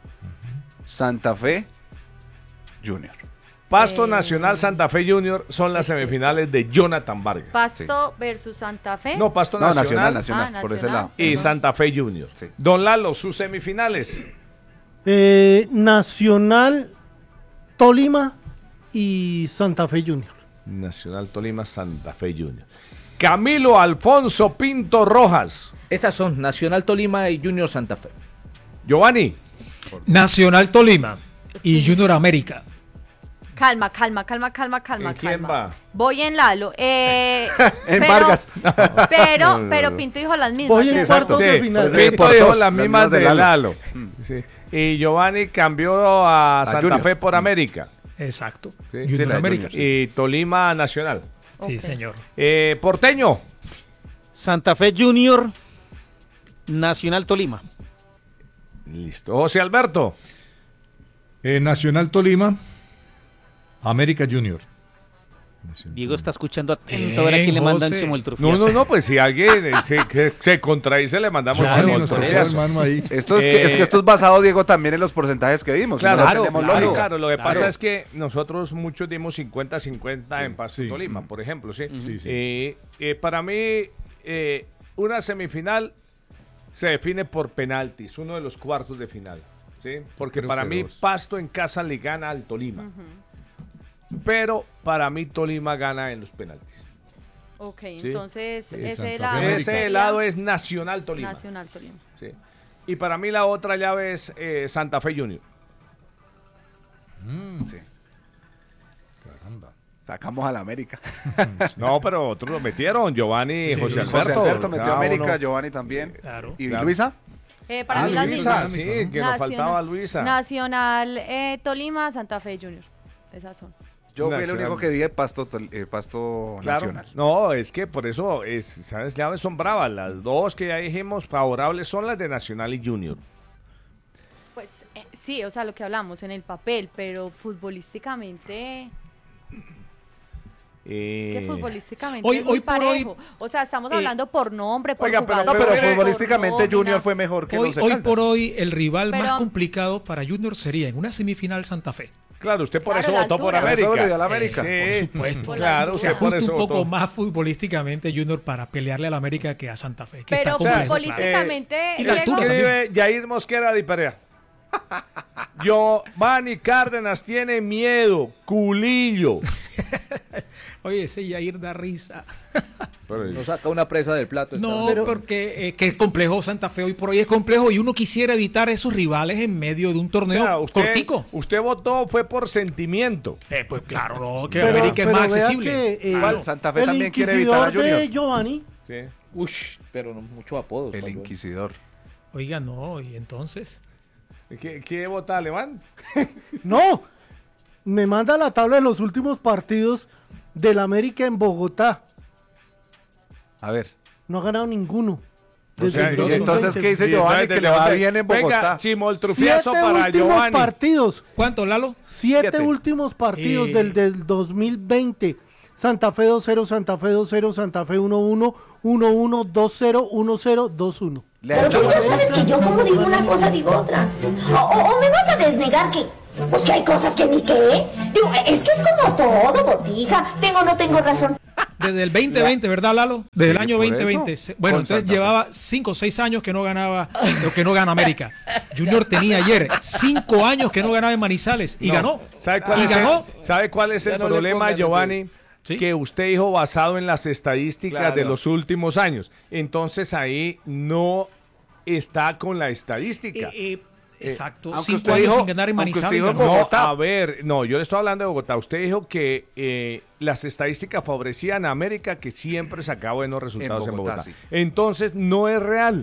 Santa Fe, Junior. Pasto Eh, Nacional Santa Fe Junior son las semifinales de Jonathan Vargas. Pasto versus Santa Fe. No, Pasto No, Nacional, Nacional, Ah, por ese Nacional. lado. y Perdón. Santa Fe Junior. Sí. Don Lalo, sus semifinales. Eh, Nacional, Tolima y Santa Fe Junior. Nacional Tolima, Santa Fe Junior. Camilo Alfonso Pinto Rojas. Esas son Nacional Tolima y Junior Santa Fe. Giovanni. Nacional Tolima y Junior América. Calma, calma, calma, calma, calma, ¿En quién calma. va? Voy en Lalo. Eh, En pero- Vargas. Pero, No, no, pero no. Pinto dijo las mismas. Voy en ¿cierto? cuartos de Sí, final. por- Pinto por dijo dos, las mismas de Lalo. Sí. Y Giovanni cambió a Santa Junior. Fe por América. Exacto. Sí, Junior sí, la de América. Junior, Y Tolima Nacional. Sí, Ok. señor. Eh, Porteño. Santa Fe Junior, Nacional Tolima. Listo. José Alberto. Eh, Nacional Tolima, América Junior. Diego está escuchando atento a ver a quién le Bien, mandan José. su No, moltrufiazo. no, no, pues si alguien eh, se, que se contradice, le mandamos Giovanni un nos tocó moltoneazo. el mano ahí. Esto es, que, es que Eh, esto es basado, Diego, también en los porcentajes que dimos. Claro, si no, no claro, tenemos claro, lógica. claro, lo que Claro. pasa es que nosotros muchos dimos cincuenta cincuenta en Pasto y sí. Tolima, por ejemplo, ¿sí? Sí, sí. Eh, eh, para mí, eh, una semifinal se define por penaltis, uno de los cuartos de final, ¿sí? Porque Creo para que mí dos. Pasto en casa le gana al Tolima, pero para mí Tolima gana en los penaltis. Ok, Sí. entonces Sí, ese Santa Fe, lado, América. Ese sería lado es Nacional Tolima. Nacional Tolima. Sí. Y para mí la otra llave es eh, Santa Fe Junior. Sí. Sacamos a la América. No, pero otros lo metieron, Giovanni y Sí, José José Alberto. José Alberto metió cada a América, uno. Giovanni también. Claro. ¿Y Claro. Luisa? Eh, para Ah, mí las Luisa, mismas. sí, que nos Nacional- faltaba Luisa. Nacional eh, Tolima, Santa Fe Junior. Esas son. Yo fui el Nacional. único que dije Pasto, Tol- eh, Pasto Claro. Nacional. No, es que por eso, es, ¿sabes? Llaves son bravas. Las dos que ya dijimos favorables son las de Nacional y Junior. Pues eh, sí, o sea, lo que hablamos en el papel, pero futbolísticamente, Eh, que futbolísticamente hoy- es muy hoy por hoy- parejo. O sea, estamos Eh, hablando por nombre, por oiga, pero- jugador, No, pero mire, futbolísticamente por Junior nómina. fue mejor que Hoy, los hoy Caldas. por hoy el rival Pero- más complicado para Junior sería en una semifinal Santa Fe. Claro, usted por Claro, eso la votó por altura. América. Por eso le dio a la América. Sí, Por supuesto. Por la claro, altura. Se usted por ajusta eso un poco votó. más futbolísticamente Junior para pelearle a la América que a Santa Fe. Que Pero está complejo, claro. futbolísticamente, Y la Diego, altura también. Escribe Jair Mosquera de Perea. Giovanni Cárdenas tiene miedo, culillo. Oye, ese Yair da risa. No saca una presa del plato. esta No, vez. porque eh, que es complejo Santa Fe hoy por hoy es complejo y uno quisiera evitar esos rivales en medio de un O torneo sea, usted, cortico. usted votó fue por sentimiento. Eh, pues claro, no, que Pero- América es pero más vea accesible. que, eh, Igual, Santa Fe el también quiere evitar a inquisidor de Junior. Giovanni, Sí. Ush, pero no muchos apodos. El más bien. Inquisidor. Oiga, no, y entonces. ¿Qué, qué vota Alemán? no, me manda la tabla de los últimos partidos del América en Bogotá. A ver. No ha ganado ninguno. O sea, y entonces, ¿qué dice Giovanni? Que le va bien en Bogotá. Venga, chimoltrufiazo Siete para últimos Giovanni. partidos. ¿Cuánto, Lalo? Siete, Siete. últimos partidos Eh. del, del dos mil veinte. Santa Fe dos cero, Santa Fe dos cero, Santa Fe uno uno, uno uno, dos cero, uno cero, dos uno. Pero tú ya sabes que yo como digo una cosa digo otra. O, o- o me vas a desnegar que... Pues que hay cosas que ni qué. Digo, es que es como todo, botija. Tengo o no tengo razón. Desde el veinte veinte, ¿verdad, Lalo? Desde Sí, el año por veinte veinte. eso. Bueno, Con entonces Santa Fe. llevaba cinco o seis años que no ganaba, o que no gana América. Junior tenía ayer cinco años que no ganaba en Manizales y No. ganó. ¿Sabe cuál y es ganó. el, ¿sabe cuál es Ya el no le problema, pongan Giovanni? ¿Sí? Que usted dijo basado en las estadísticas Claro. de los últimos años. Entonces ahí no está con la estadística. Eh, eh, exacto. aunque Cinco usted años dijo- sin ganar en aunque usted Manizales. dijo ganó. Bogotá. No, a ver, no, yo le estoy hablando de Bogotá. Usted dijo que eh, las estadísticas favorecían a América, que siempre sacaba buenos resultados en Bogotá, Bogotá. sí. Entonces no es real.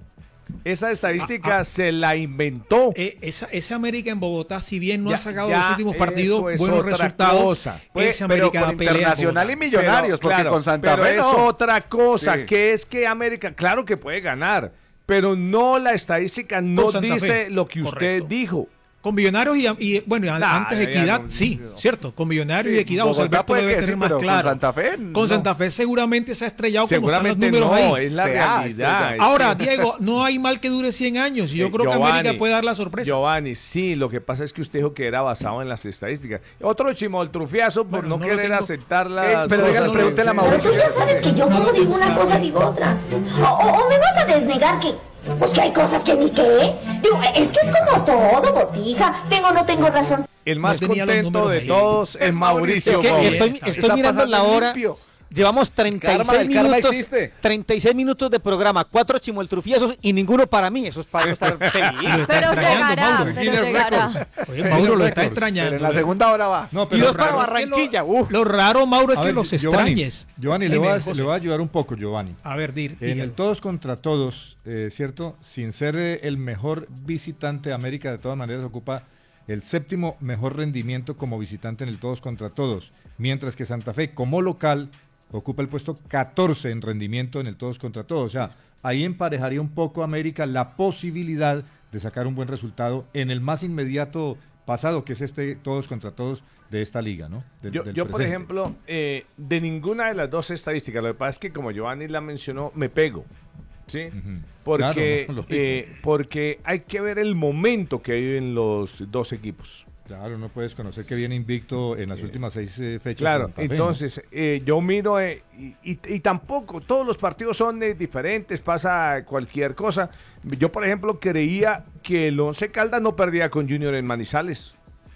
Esa estadística Ah, ah. se la inventó. Eh, esa, ese América en Bogotá, si bien no Ya- ha sacado ya los últimos partidos eso es buenos otra resultados, cosa. Pues, ese pero América con pelea en Internacional Bogotá. y Millonarios, porque con Santa pero Fe es no. otra cosa, Sí. que es que América, claro que puede ganar, pero no la estadística no Con Santa dice Fe. lo que usted Correcto. dijo. Con Millonarios y, y, bueno, y Nah, antes ya Equidad, no- sí, cierto, con Millonarios Sí, y Equidad, José Bogotá Alberto puede debe que tener sí, más pero con claro. Santa Fe, Con no. Santa Fe seguramente se ha estrellado Seguramente como están los números no, ahí. es la Se ha realidad. estrellado. Ahora, Diego, no hay mal que dure cien años y yo Eh, creo que Giovanni, América puede dar la sorpresa. Giovanni, sí, lo que pasa es que usted dijo que era basado en las estadísticas. Otro chimoltrufiazo por Bueno, no, no lo querer tengo. aceptar Ey, las pero cosas. dígale, pregúntele a Pero Mauricio. tú ya sabes que yo como digo una cosa digo otra. O, o- o me vas a desnegar que... Pues que hay cosas que ni qué. Digo, es que es como todo, botija. Tengo o no tengo razón. El más No tenía los contento números de ahí. todos es Mauricio. Es que Gómez. estoy, Está estoy mirando pasando la hora. limpio. Llevamos treinta y seis Karma, el karma minutos, existe. treinta y seis minutos de programa, cuatro chimoltrufiazos y ninguno para mí. Eso es para no estar Lo feliz. está Pero extrañando, llegará, Mauro. pero Guinness llegará. Records. Oye, Mauro lo está Pero extrañando. en la segunda hora va. No, Y pero dos para raro- Barranquilla. Lo, Uf. lo raro, Mauro, es A que ver, los Giovanni, extrañes. Giovanni, le Dime, voy, a, José. le voy a ayudar un poco, Giovanni. A ver, dir, En dígalo. el todos contra todos, eh, ¿cierto? Sin ser eh, el mejor visitante de América, de todas maneras ocupa el séptimo mejor rendimiento como visitante en el todos contra todos, mientras que Santa Fe como local ocupa el puesto catorce en rendimiento en el todos contra todos. O sea, ahí emparejaría un poco América la posibilidad de sacar un buen resultado en el más inmediato pasado, que es este todos contra todos de esta liga, ¿no? Del- Yo, del yo, por presente. ejemplo, eh, de ninguna de las dos estadísticas, lo que pasa es que como Giovanni la mencionó, me pego. ¿Sí? Ujú. Porque, Claro, no, lógico. eh, porque hay que ver el momento que viven los dos equipos. Claro, no puedes conocer que viene invicto en las últimas seis eh, fechas. Claro, Santa Fe, ¿no? entonces eh, yo miro eh, y, y- y tampoco todos los partidos son eh, diferentes, pasa cualquier cosa. Yo, por ejemplo, creía que el Once Caldas no perdía con Junior en Manizales.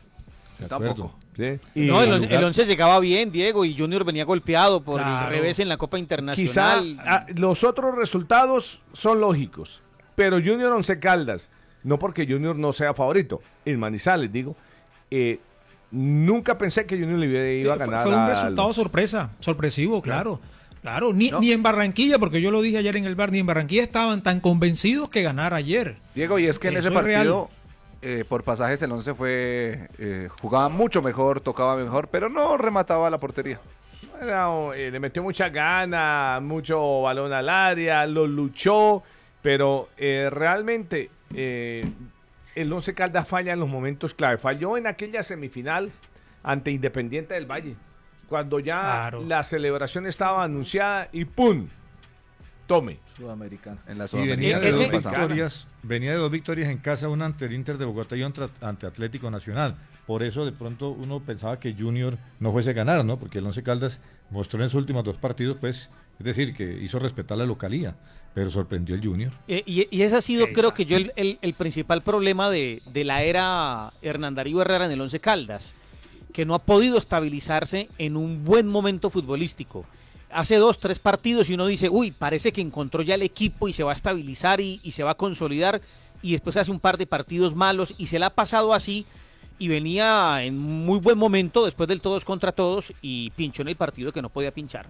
De Tampoco. acuerdo. ¿sí? Y No, el, en on- lugar- el once llegaba bien, Diego, y Junior venía golpeado por Claro. el revés en la Copa quizá Internacional. ah, los otros resultados son lógicos, pero Junior Once Caldas, no porque Junior no sea favorito, en Manizales, digo, eh, nunca pensé que Junior le iba- iba a Fue- ganar. Fue un al- resultado sorpresa, sorpresivo, claro. Claro, ni, ni en Barranquilla, porque yo lo dije ayer en el bar, ni en Barranquilla estaban tan convencidos que ganar ayer. Diego, y es que en Eso ese es real. partido, eh, por pasajes, el once fue, eh, jugaba mucho mejor, tocaba mejor, pero no remataba la portería. Era, eh, le metió mucha gana, mucho balón al área, lo luchó, pero eh, realmente eh, el Once Caldas falla en los momentos clave. Falló en aquella semifinal ante Independiente del Valle, cuando ya Claro. la celebración estaba anunciada y ¡pum! Tome. Sudamericana. En la Y Sudamericana. venía de, Ese- dos victorias, venía de dos victorias en casa, una ante el Inter de Bogotá y otra ante Atlético Nacional. Por eso de pronto uno pensaba que Junior no fuese a ganar, ¿no? Porque el Once Caldas mostró en sus últimos dos partidos, pues, es decir, que hizo respetar la localía, pero sorprendió el Junior. Eh, y, y ese ha sido, creo que yo, el, el- el principal problema de, de la era Hernán Darío Herrera en el Once Caldas, que no ha podido estabilizarse en un buen momento futbolístico. Hace dos, tres partidos y uno dice, uy, parece que encontró ya el equipo y se va a estabilizar y, y se va a consolidar, y después hace un par de partidos malos y se le ha pasado así, y venía en muy buen momento después del todos contra todos y pinchó en el partido que no podía pinchar.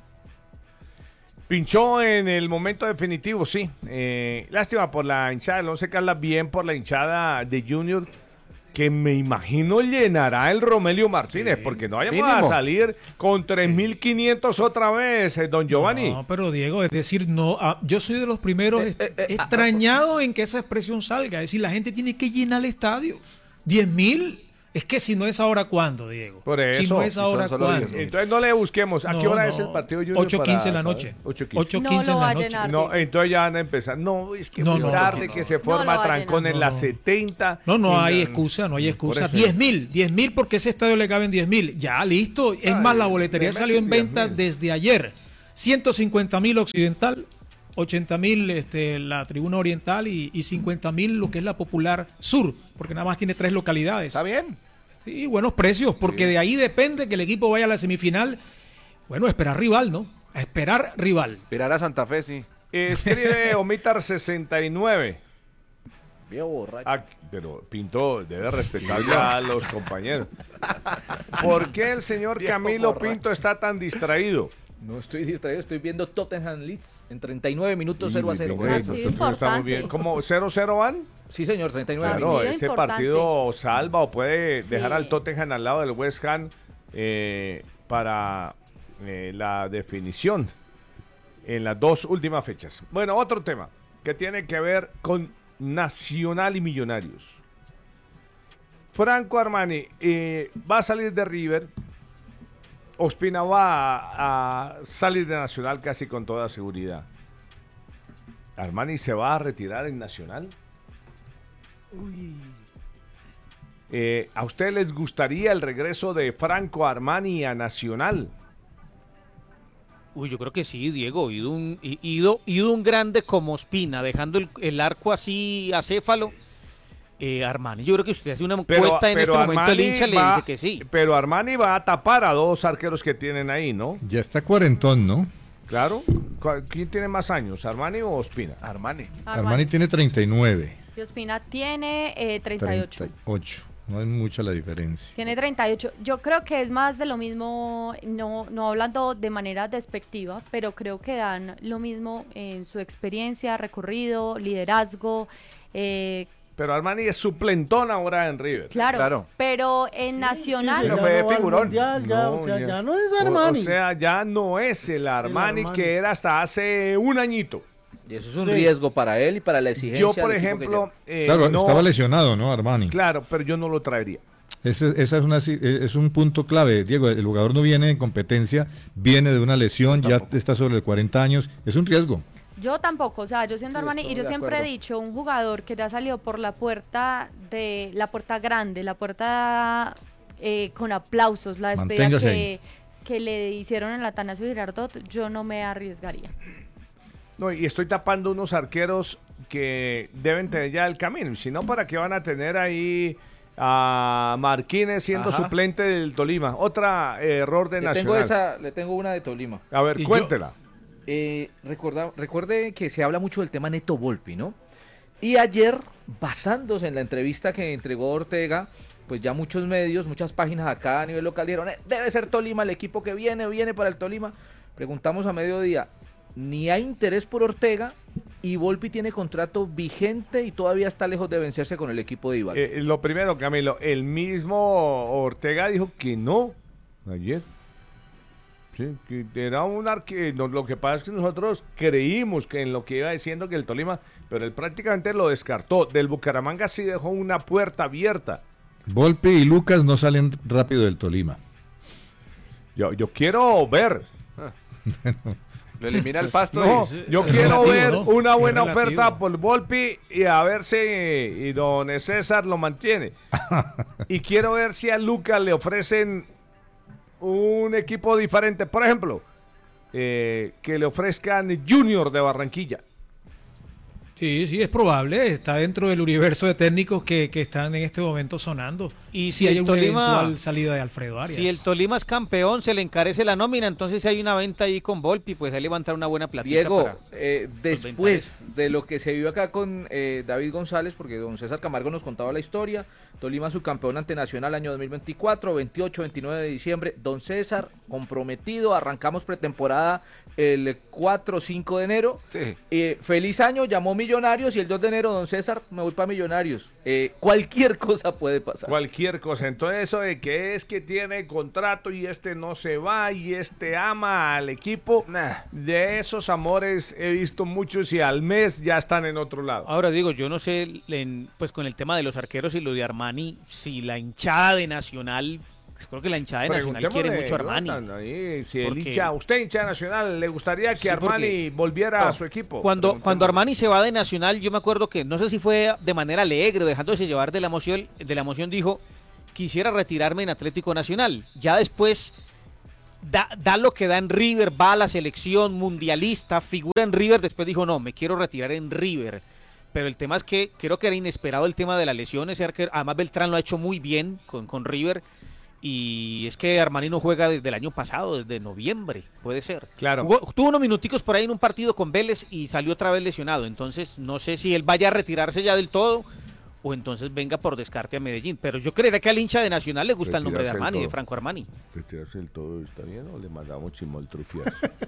Pinchó en el momento definitivo, sí. Eh, lástima por la hinchada del Once Caldas, bien por la hinchada de Junior, que me imagino llenará el Romelio Martínez, sí, porque no vayamos mínimo a salir con tres mil quinientos otra vez, eh, don Giovanni. No, pero Diego, es decir, no, ah, yo soy de los primeros eh, eh, eh, extrañados ah, en que esa expresión salga. Es decir, la gente tiene que llenar el estadio. diez mil, es que si no es ahora, ¿cuándo, Diego? Por eso. Si no es ahora, ¿cuándo? Entonces no le busquemos. ¿A no, qué hora no. es el partido Junior? ocho quince en la noche. ocho quince en la noche. No, entonces ya van a empezar. No, es que no, muy no, tarde no, que no. se forma no trancón en no, las no. setenta. No, no hay la... excusa, no hay excusa. diez mil, diez mil porque ese estadio le caben diez mil. Ya, listo. Es Ay, más, la boletería salió en venta desde ayer. ciento cincuenta mil occidental, ochenta mil este, la tribuna oriental y, y cincuenta mil lo que es la popular sur, porque nada más tiene tres localidades. Está bien. Sí, buenos precios, porque de ahí depende que el equipo vaya a la semifinal. Bueno, esperar rival, ¿no? A esperar rival. Esperar a Santa Fe, sí. Escribe Omitar sesenta y nueve. Viejo borracho. Ah, pero Pinto debe respetar ya a los compañeros. ¿Por qué el señor Viejo Camilo borracho. Pinto está tan distraído? No estoy distraído, estoy viendo Tottenham Leeds en treinta y nueve minutos cero a cero. Sí, nosotros estamos bien. ¿Cómo cero cero van? Sí, señor, treinta y nueve Claro, minutos. ese partido salva o puede Sí. dejar al Tottenham al lado del West Ham eh, para eh, la definición en las dos últimas fechas. Bueno, otro tema que tiene que ver con Nacional y Millonarios. Franco Armani eh, va a salir de River. Ospina va a, a salir de Nacional casi con toda seguridad. ¿Armani se va a retirar en Nacional? Uy. Eh, ¿A usted les gustaría el regreso de Franco Armani a Nacional? Uy, yo creo que sí, Diego. Ido un, ido, ido un grande como Ospina, dejando el, el arco así acéfalo. Eh, Armani, yo creo que usted hace una encuesta en este momento, el hincha le va- dice que sí. Pero Armani va a tapar a dos arqueros que tienen ahí, ¿no? Ya está cuarentón, ¿no? Claro. ¿Cu- ¿Quién tiene más años, Armani o Ospina? Armani. Armani tiene treinta y nueve. Y Ospina tiene eh, treinta y ocho. treinta y ocho. No es mucha la diferencia. Tiene treinta y ocho. Yo creo que es más de lo mismo, no, no hablando de manera despectiva, pero creo que dan lo mismo en su experiencia, recorrido, liderazgo. Eh, Pero Armani es suplentón ahora en River. claro, pero en Nacional... Pero ya fue no va al figurón. Mundial, ya, o sea, ya no es O- Armani. O, sea, ya no es el Armani, Armani. que era hasta hace un añito. Y eso es un Sí. riesgo para él y para la exigencia. Yo, por del equipo que ejemplo, lleva. eh, claro, no- estaba lesionado, ¿no, Armani? Claro, pero yo no lo traería. Ese, esa es, una, es un punto clave, Diego. El jugador no viene en competencia, viene de una lesión, ya está sobre los cuarenta años. Es un riesgo. Yo tampoco, o sea, yo siendo Sí, Armani, estoy y yo de siempre he acuerdo. dicho, un jugador que ya salió por la puerta de la puerta grande, la puerta eh, con aplausos, la despedida Manténgase que, ahí. que le hicieron en la Atanasio Girardot, yo no me arriesgaría. No, y estoy tapando unos arqueros que deben tener ya el camino. Si no, ¿para qué van a tener ahí a Marquínez siendo Ajá. suplente del Tolima? Otra eh, error de Le Nacional. tengo, esa, le tengo una de Tolima. A ver, Y yo- cuéntela. Eh, recuerda, recuerde que se habla mucho del tema Neto Volpi, ¿no? Y ayer, basándose en la entrevista que entregó Ortega, pues ya muchos medios, muchas páginas acá a nivel local dijeron, "Eh, debe ser Tolima el equipo que viene, viene para el Tolima". Preguntamos a mediodía, ni hay interés por Ortega y Volpi tiene contrato vigente y todavía está lejos de vencerse con el equipo de Ibar. Eh, lo primero, Camilo, el mismo Ortega dijo que no ayer. Sí, que era un arque... no, lo que pasa es que nosotros creímos que en lo que iba diciendo que el Tolima, pero él prácticamente lo descartó. Del Bucaramanga sí dejó una puerta abierta. Volpi y Lucas no salen rápido del Tolima. Yo, yo quiero ver. Lo elimina el Pasto. No, y- yo Es quiero relativo, ver ¿no? una Es buena relativo. oferta por Volpi y a ver si y don César lo mantiene. Y quiero ver si a Lucas le ofrecen un equipo diferente. Por ejemplo, eh, que le ofrezcan Junior de Barranquilla. Sí, sí, es probable. Está dentro del universo de técnicos que, que están en este momento sonando. Y si si hay el una Tolima- eventual salida de Alfredo Arias. Si el Tolima es campeón, se le encarece la nómina, entonces si hay una venta ahí con Volpi, pues ahí le va a entrar una buena platita. Diego, para eh, solventar después de lo que se vivió acá con eh, David González, porque don César Camargo nos contaba la historia, Tolima subcampeón ante Nacional año dos mil veinticuatro, veintiocho, veintinueve de diciembre, don César comprometido, arrancamos pretemporada el cuatro o cinco de enero, Sí. eh, feliz año, llamó Millonarios y el dos de enero, don César, me voy para Millonarios. Eh, cualquier cosa puede pasar. Cualquier cosa. Entonces eso de que es que tiene contrato y este no se va y este ama al equipo, de esos amores he visto muchos y al mes ya están en otro lado. Ahora digo, yo no sé, en- pues con el tema de los arqueros y lo de Armani, si la hinchada de Nacional, creo que la hinchada de Nacional quiere Preguntémosle, mucho a Armani. Jonathan, ahí, si el Porque- hincha, usted hincha nacional, ¿le gustaría que Sí, Armani porque- volviera No, a su equipo? Cuando, cuando Armani se va de Nacional, yo me acuerdo que, no sé si fue de manera alegre, dejándose llevar de la emoción, de la emoción dijo, quisiera retirarme en Atlético Nacional. Ya después da, da lo que da en River, va a la selección mundialista, figura en River, después dijo, no, me quiero retirar en River. Pero el tema es que creo que era inesperado el tema de la lesión, ese arquero, además Beltrán lo ha hecho muy bien con, con River. Y es que Armani no juega desde el año pasado, desde noviembre, puede ser. Claro. Jugó- tuvo unos minuticos por ahí en un partido con Vélez y salió otra vez lesionado. Entonces, no sé si él vaya a retirarse ya del todo o entonces venga por descarte a Medellín. Pero yo creería que al hincha de Nacional le gusta el nombre de Retirarse del Armani, de todo. Franco Armani. ¿Retirarse del todo está bien o le mandamos chimoltrufias?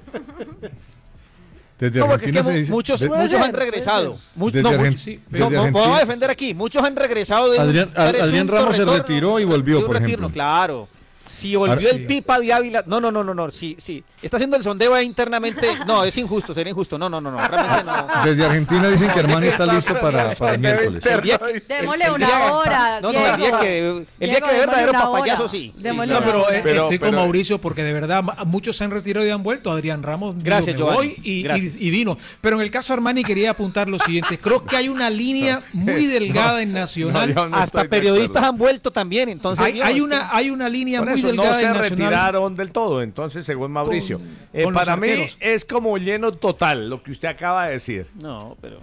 Desde No, porque es que Argentina se mu- dice- muchos, de- muchos han regresado. Mu- Desde no, Argen- muchos- sí, desde no, no, Argentina- vamos a defender aquí. Muchos han regresado de un Adrián- Ad- Adrián presunto Ramos se retorno retiró y volvió, de un por retiro, ejemplo. Claro. Si volvió Ahora- el Pipa de Ávila, no, no, no, no, no, sí, sí, está haciendo el sondeo ahí internamente, no, es injusto, sería injusto, no, no, no, no, realmente no. Desde Argentina dicen que Armani está listo para, para el miércoles. El día que- Démosle el una día- hora, No, no, el día Diego. que, el día Diego, que de verdadero démosle una papayazo hora. sí. sí, Démosle sí. No, pero, eh, Pero- estoy pero- con Mauricio porque de verdad ma- muchos se han retirado y han vuelto. Adrián Ramos dijo, Gracias, me Giovanni. voy y, Gracias. y- y vino. Pero en el caso Armani quería apuntar lo siguiente. Creo que hay una línea muy delgada en Nacional. No, yo no Hasta estoy de periodistas acuerdo. han vuelto también, entonces hay, Diego, hay es una, que- hay una línea Por muy eso no delgada se en Nacional. retiraron del todo, entonces, según Mauricio. Con- Eh, con los para mí arqueros. es como lleno total lo que usted acaba de decir. No, pero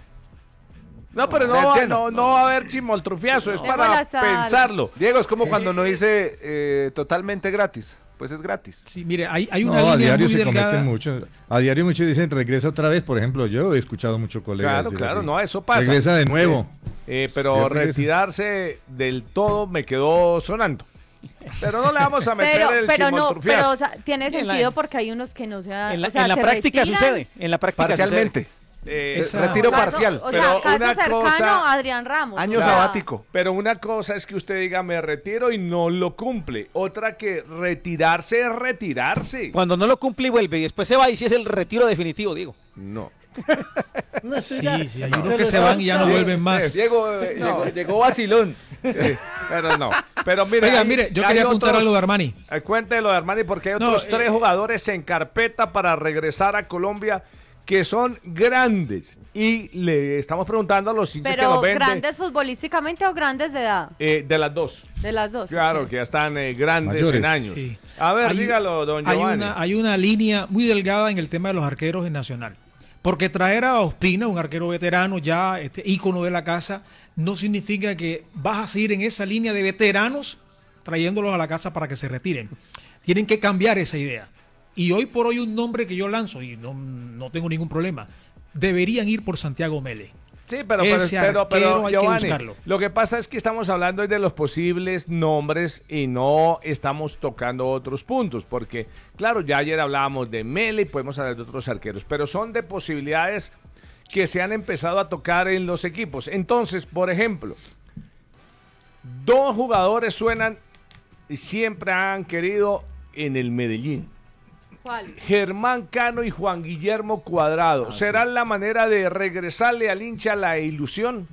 No, pero no, Es va- lleno. no, no va a haber chimoltrufiazo, es Déjala para estar. pensarlo. Diego, es como cuando no dice eh, totalmente gratis. Pues es gratis. Sí, mire, hay, hay No, una a línea diario muy se delgada. cometen mucho. A diario muchos dicen regresa otra vez. Por ejemplo, yo he escuchado muchos colegas Claro, decir claro, así. no, eso pasa. Regresa de nuevo. Eh, Sí, pero regresa. retirarse del todo me quedó sonando. Pero no le vamos a meter Pero, el pero no, chimoltrufiazo. pero o sea, tiene En la- sentido porque hay unos que no se dan. en la, o sea, en la se práctica retiran. sucede, en la práctica Parcialmente. Eh, Esa- Se- Retiro Caso- parcial. O sea, Pero caso una cercano cosa- a Adrián Ramos. Año o sea, sabático. Pero una cosa es que usted diga me retiro y no lo cumple. Otra que retirarse es retirarse. Cuando no lo cumple y vuelve y después se va y si es el retiro definitivo, digo. No. No, Sí, sí, ya. sí, hay Se unos le que se van y ya no falta. vuelven más. Diego, eh, llegó, llegó vacilón. Sí, pero no. Pero mire, Oiga, hay- mire, yo hay quería apuntar otros- algo de Armani. Eh, Cuente lo de Armani porque hay No, otros eh, tres jugadores en carpeta para regresar a Colombia que son grandes. Y le estamos preguntando a los hinchas que Pero nos ven de- grandes futbolísticamente o grandes de edad. eh, de las dos. De las dos. Claro, que ya están eh, grandes Mayores. en años. Sí. A ver, Hay- dígalo, don hay Giovanni. una, hay una línea muy delgada en el tema de los arqueros en Nacional. Porque traer a Ospina, un arquero veterano, ya este ícono de la casa, no significa que vas a seguir en esa línea de veteranos trayéndolos a la casa para que se retiren. Tienen que cambiar esa idea. Y hoy por hoy un nombre que yo lanzo, y no, no tengo ningún problema, deberían ir por Santiago Mele. Sí, pero, pero, Ese pero, pero, arquero hay que Giovanni, buscarlo. lo que pasa es que estamos hablando de los posibles nombres y no estamos tocando otros puntos, porque, claro, ya ayer hablábamos de Mele y podemos hablar de otros arqueros, pero son de posibilidades que se han empezado a tocar en los equipos. Entonces, por ejemplo, dos jugadores suenan y siempre han querido en el Medellín. ¿Cuál? Germán Cano y Juan Guillermo Cuadrado. ¿Será la manera de regresarle al hincha la ilusión?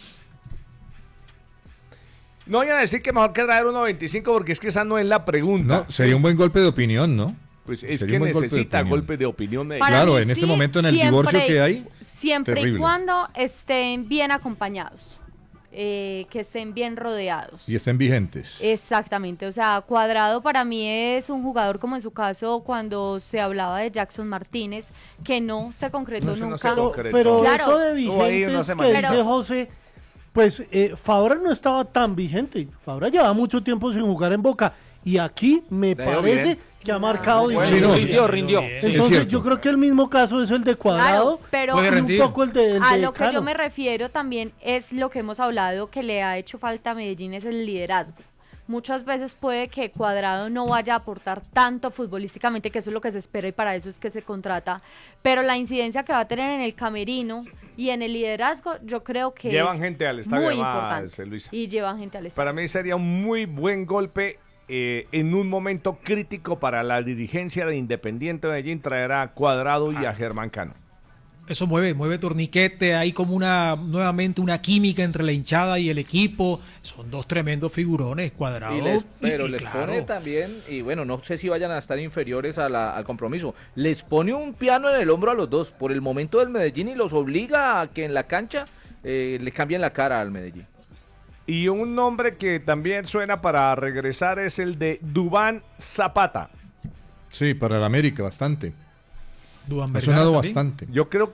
No vayan a decir que mejor que traer uno veinticinco porque es que esa no es la pregunta. No, sería un buen golpe de opinión, ¿no? Pues es Sería que un buen golpe de necesita opinión. golpe de opinión. de- Para Claro, mí en este sí, momento en el siempre divorcio y- que hay, Siempre terrible. y cuando estén bien acompañados, eh, que estén bien rodeados. y estén vigentes. Exactamente, o sea, Cuadrado para mí es un jugador como en su caso cuando se hablaba de Jackson Martínez, que no se concretó No, ese no nunca. se concretó. Pero Claro. eso de Hubo ahí vigentes una que semanita. dice José, pues eh, Fabra no estaba tan vigente. Fabra lleva mucho tiempo sin jugar en Boca. Y aquí me Le dio parece bien. que ha marcado Bueno, diferencia. rindió, rindió. Entonces yo creo que el mismo caso es el de Cuadrado. Claro, pero y un poco el de, el a de lo que Cano. yo me refiero también es lo que hemos hablado que le ha hecho falta a Medellín, es el liderazgo. Muchas veces puede que Cuadrado no vaya a aportar tanto futbolísticamente, que eso es lo que se espera y para eso es que se contrata, pero la incidencia que va a tener en el camerino y en el liderazgo, yo creo que Llevan es gente al estadio, muy además, importante. Luisa. Y llevan gente al estadio. Para mí sería un muy buen golpe eh, en un momento crítico para la dirigencia de Independiente Medellín traer a Cuadrado y a Germán Cano. Eso mueve, mueve torniquete, hay como una, nuevamente una química entre la hinchada y el equipo. Son dos tremendos figurones, Cuadrado. Y les- pero y- y les claro. pone también, y bueno, no sé si vayan a estar inferiores a la- al compromiso, les pone un piano en el hombro a los dos por el momento del Medellín y los obliga a que en la cancha eh, le cambien la cara al Medellín. Y un nombre que también suena para regresar es el de Duván Zapata. Sí, para el América, bastante. Duván Ha Vergara sonado también. bastante. Yo creo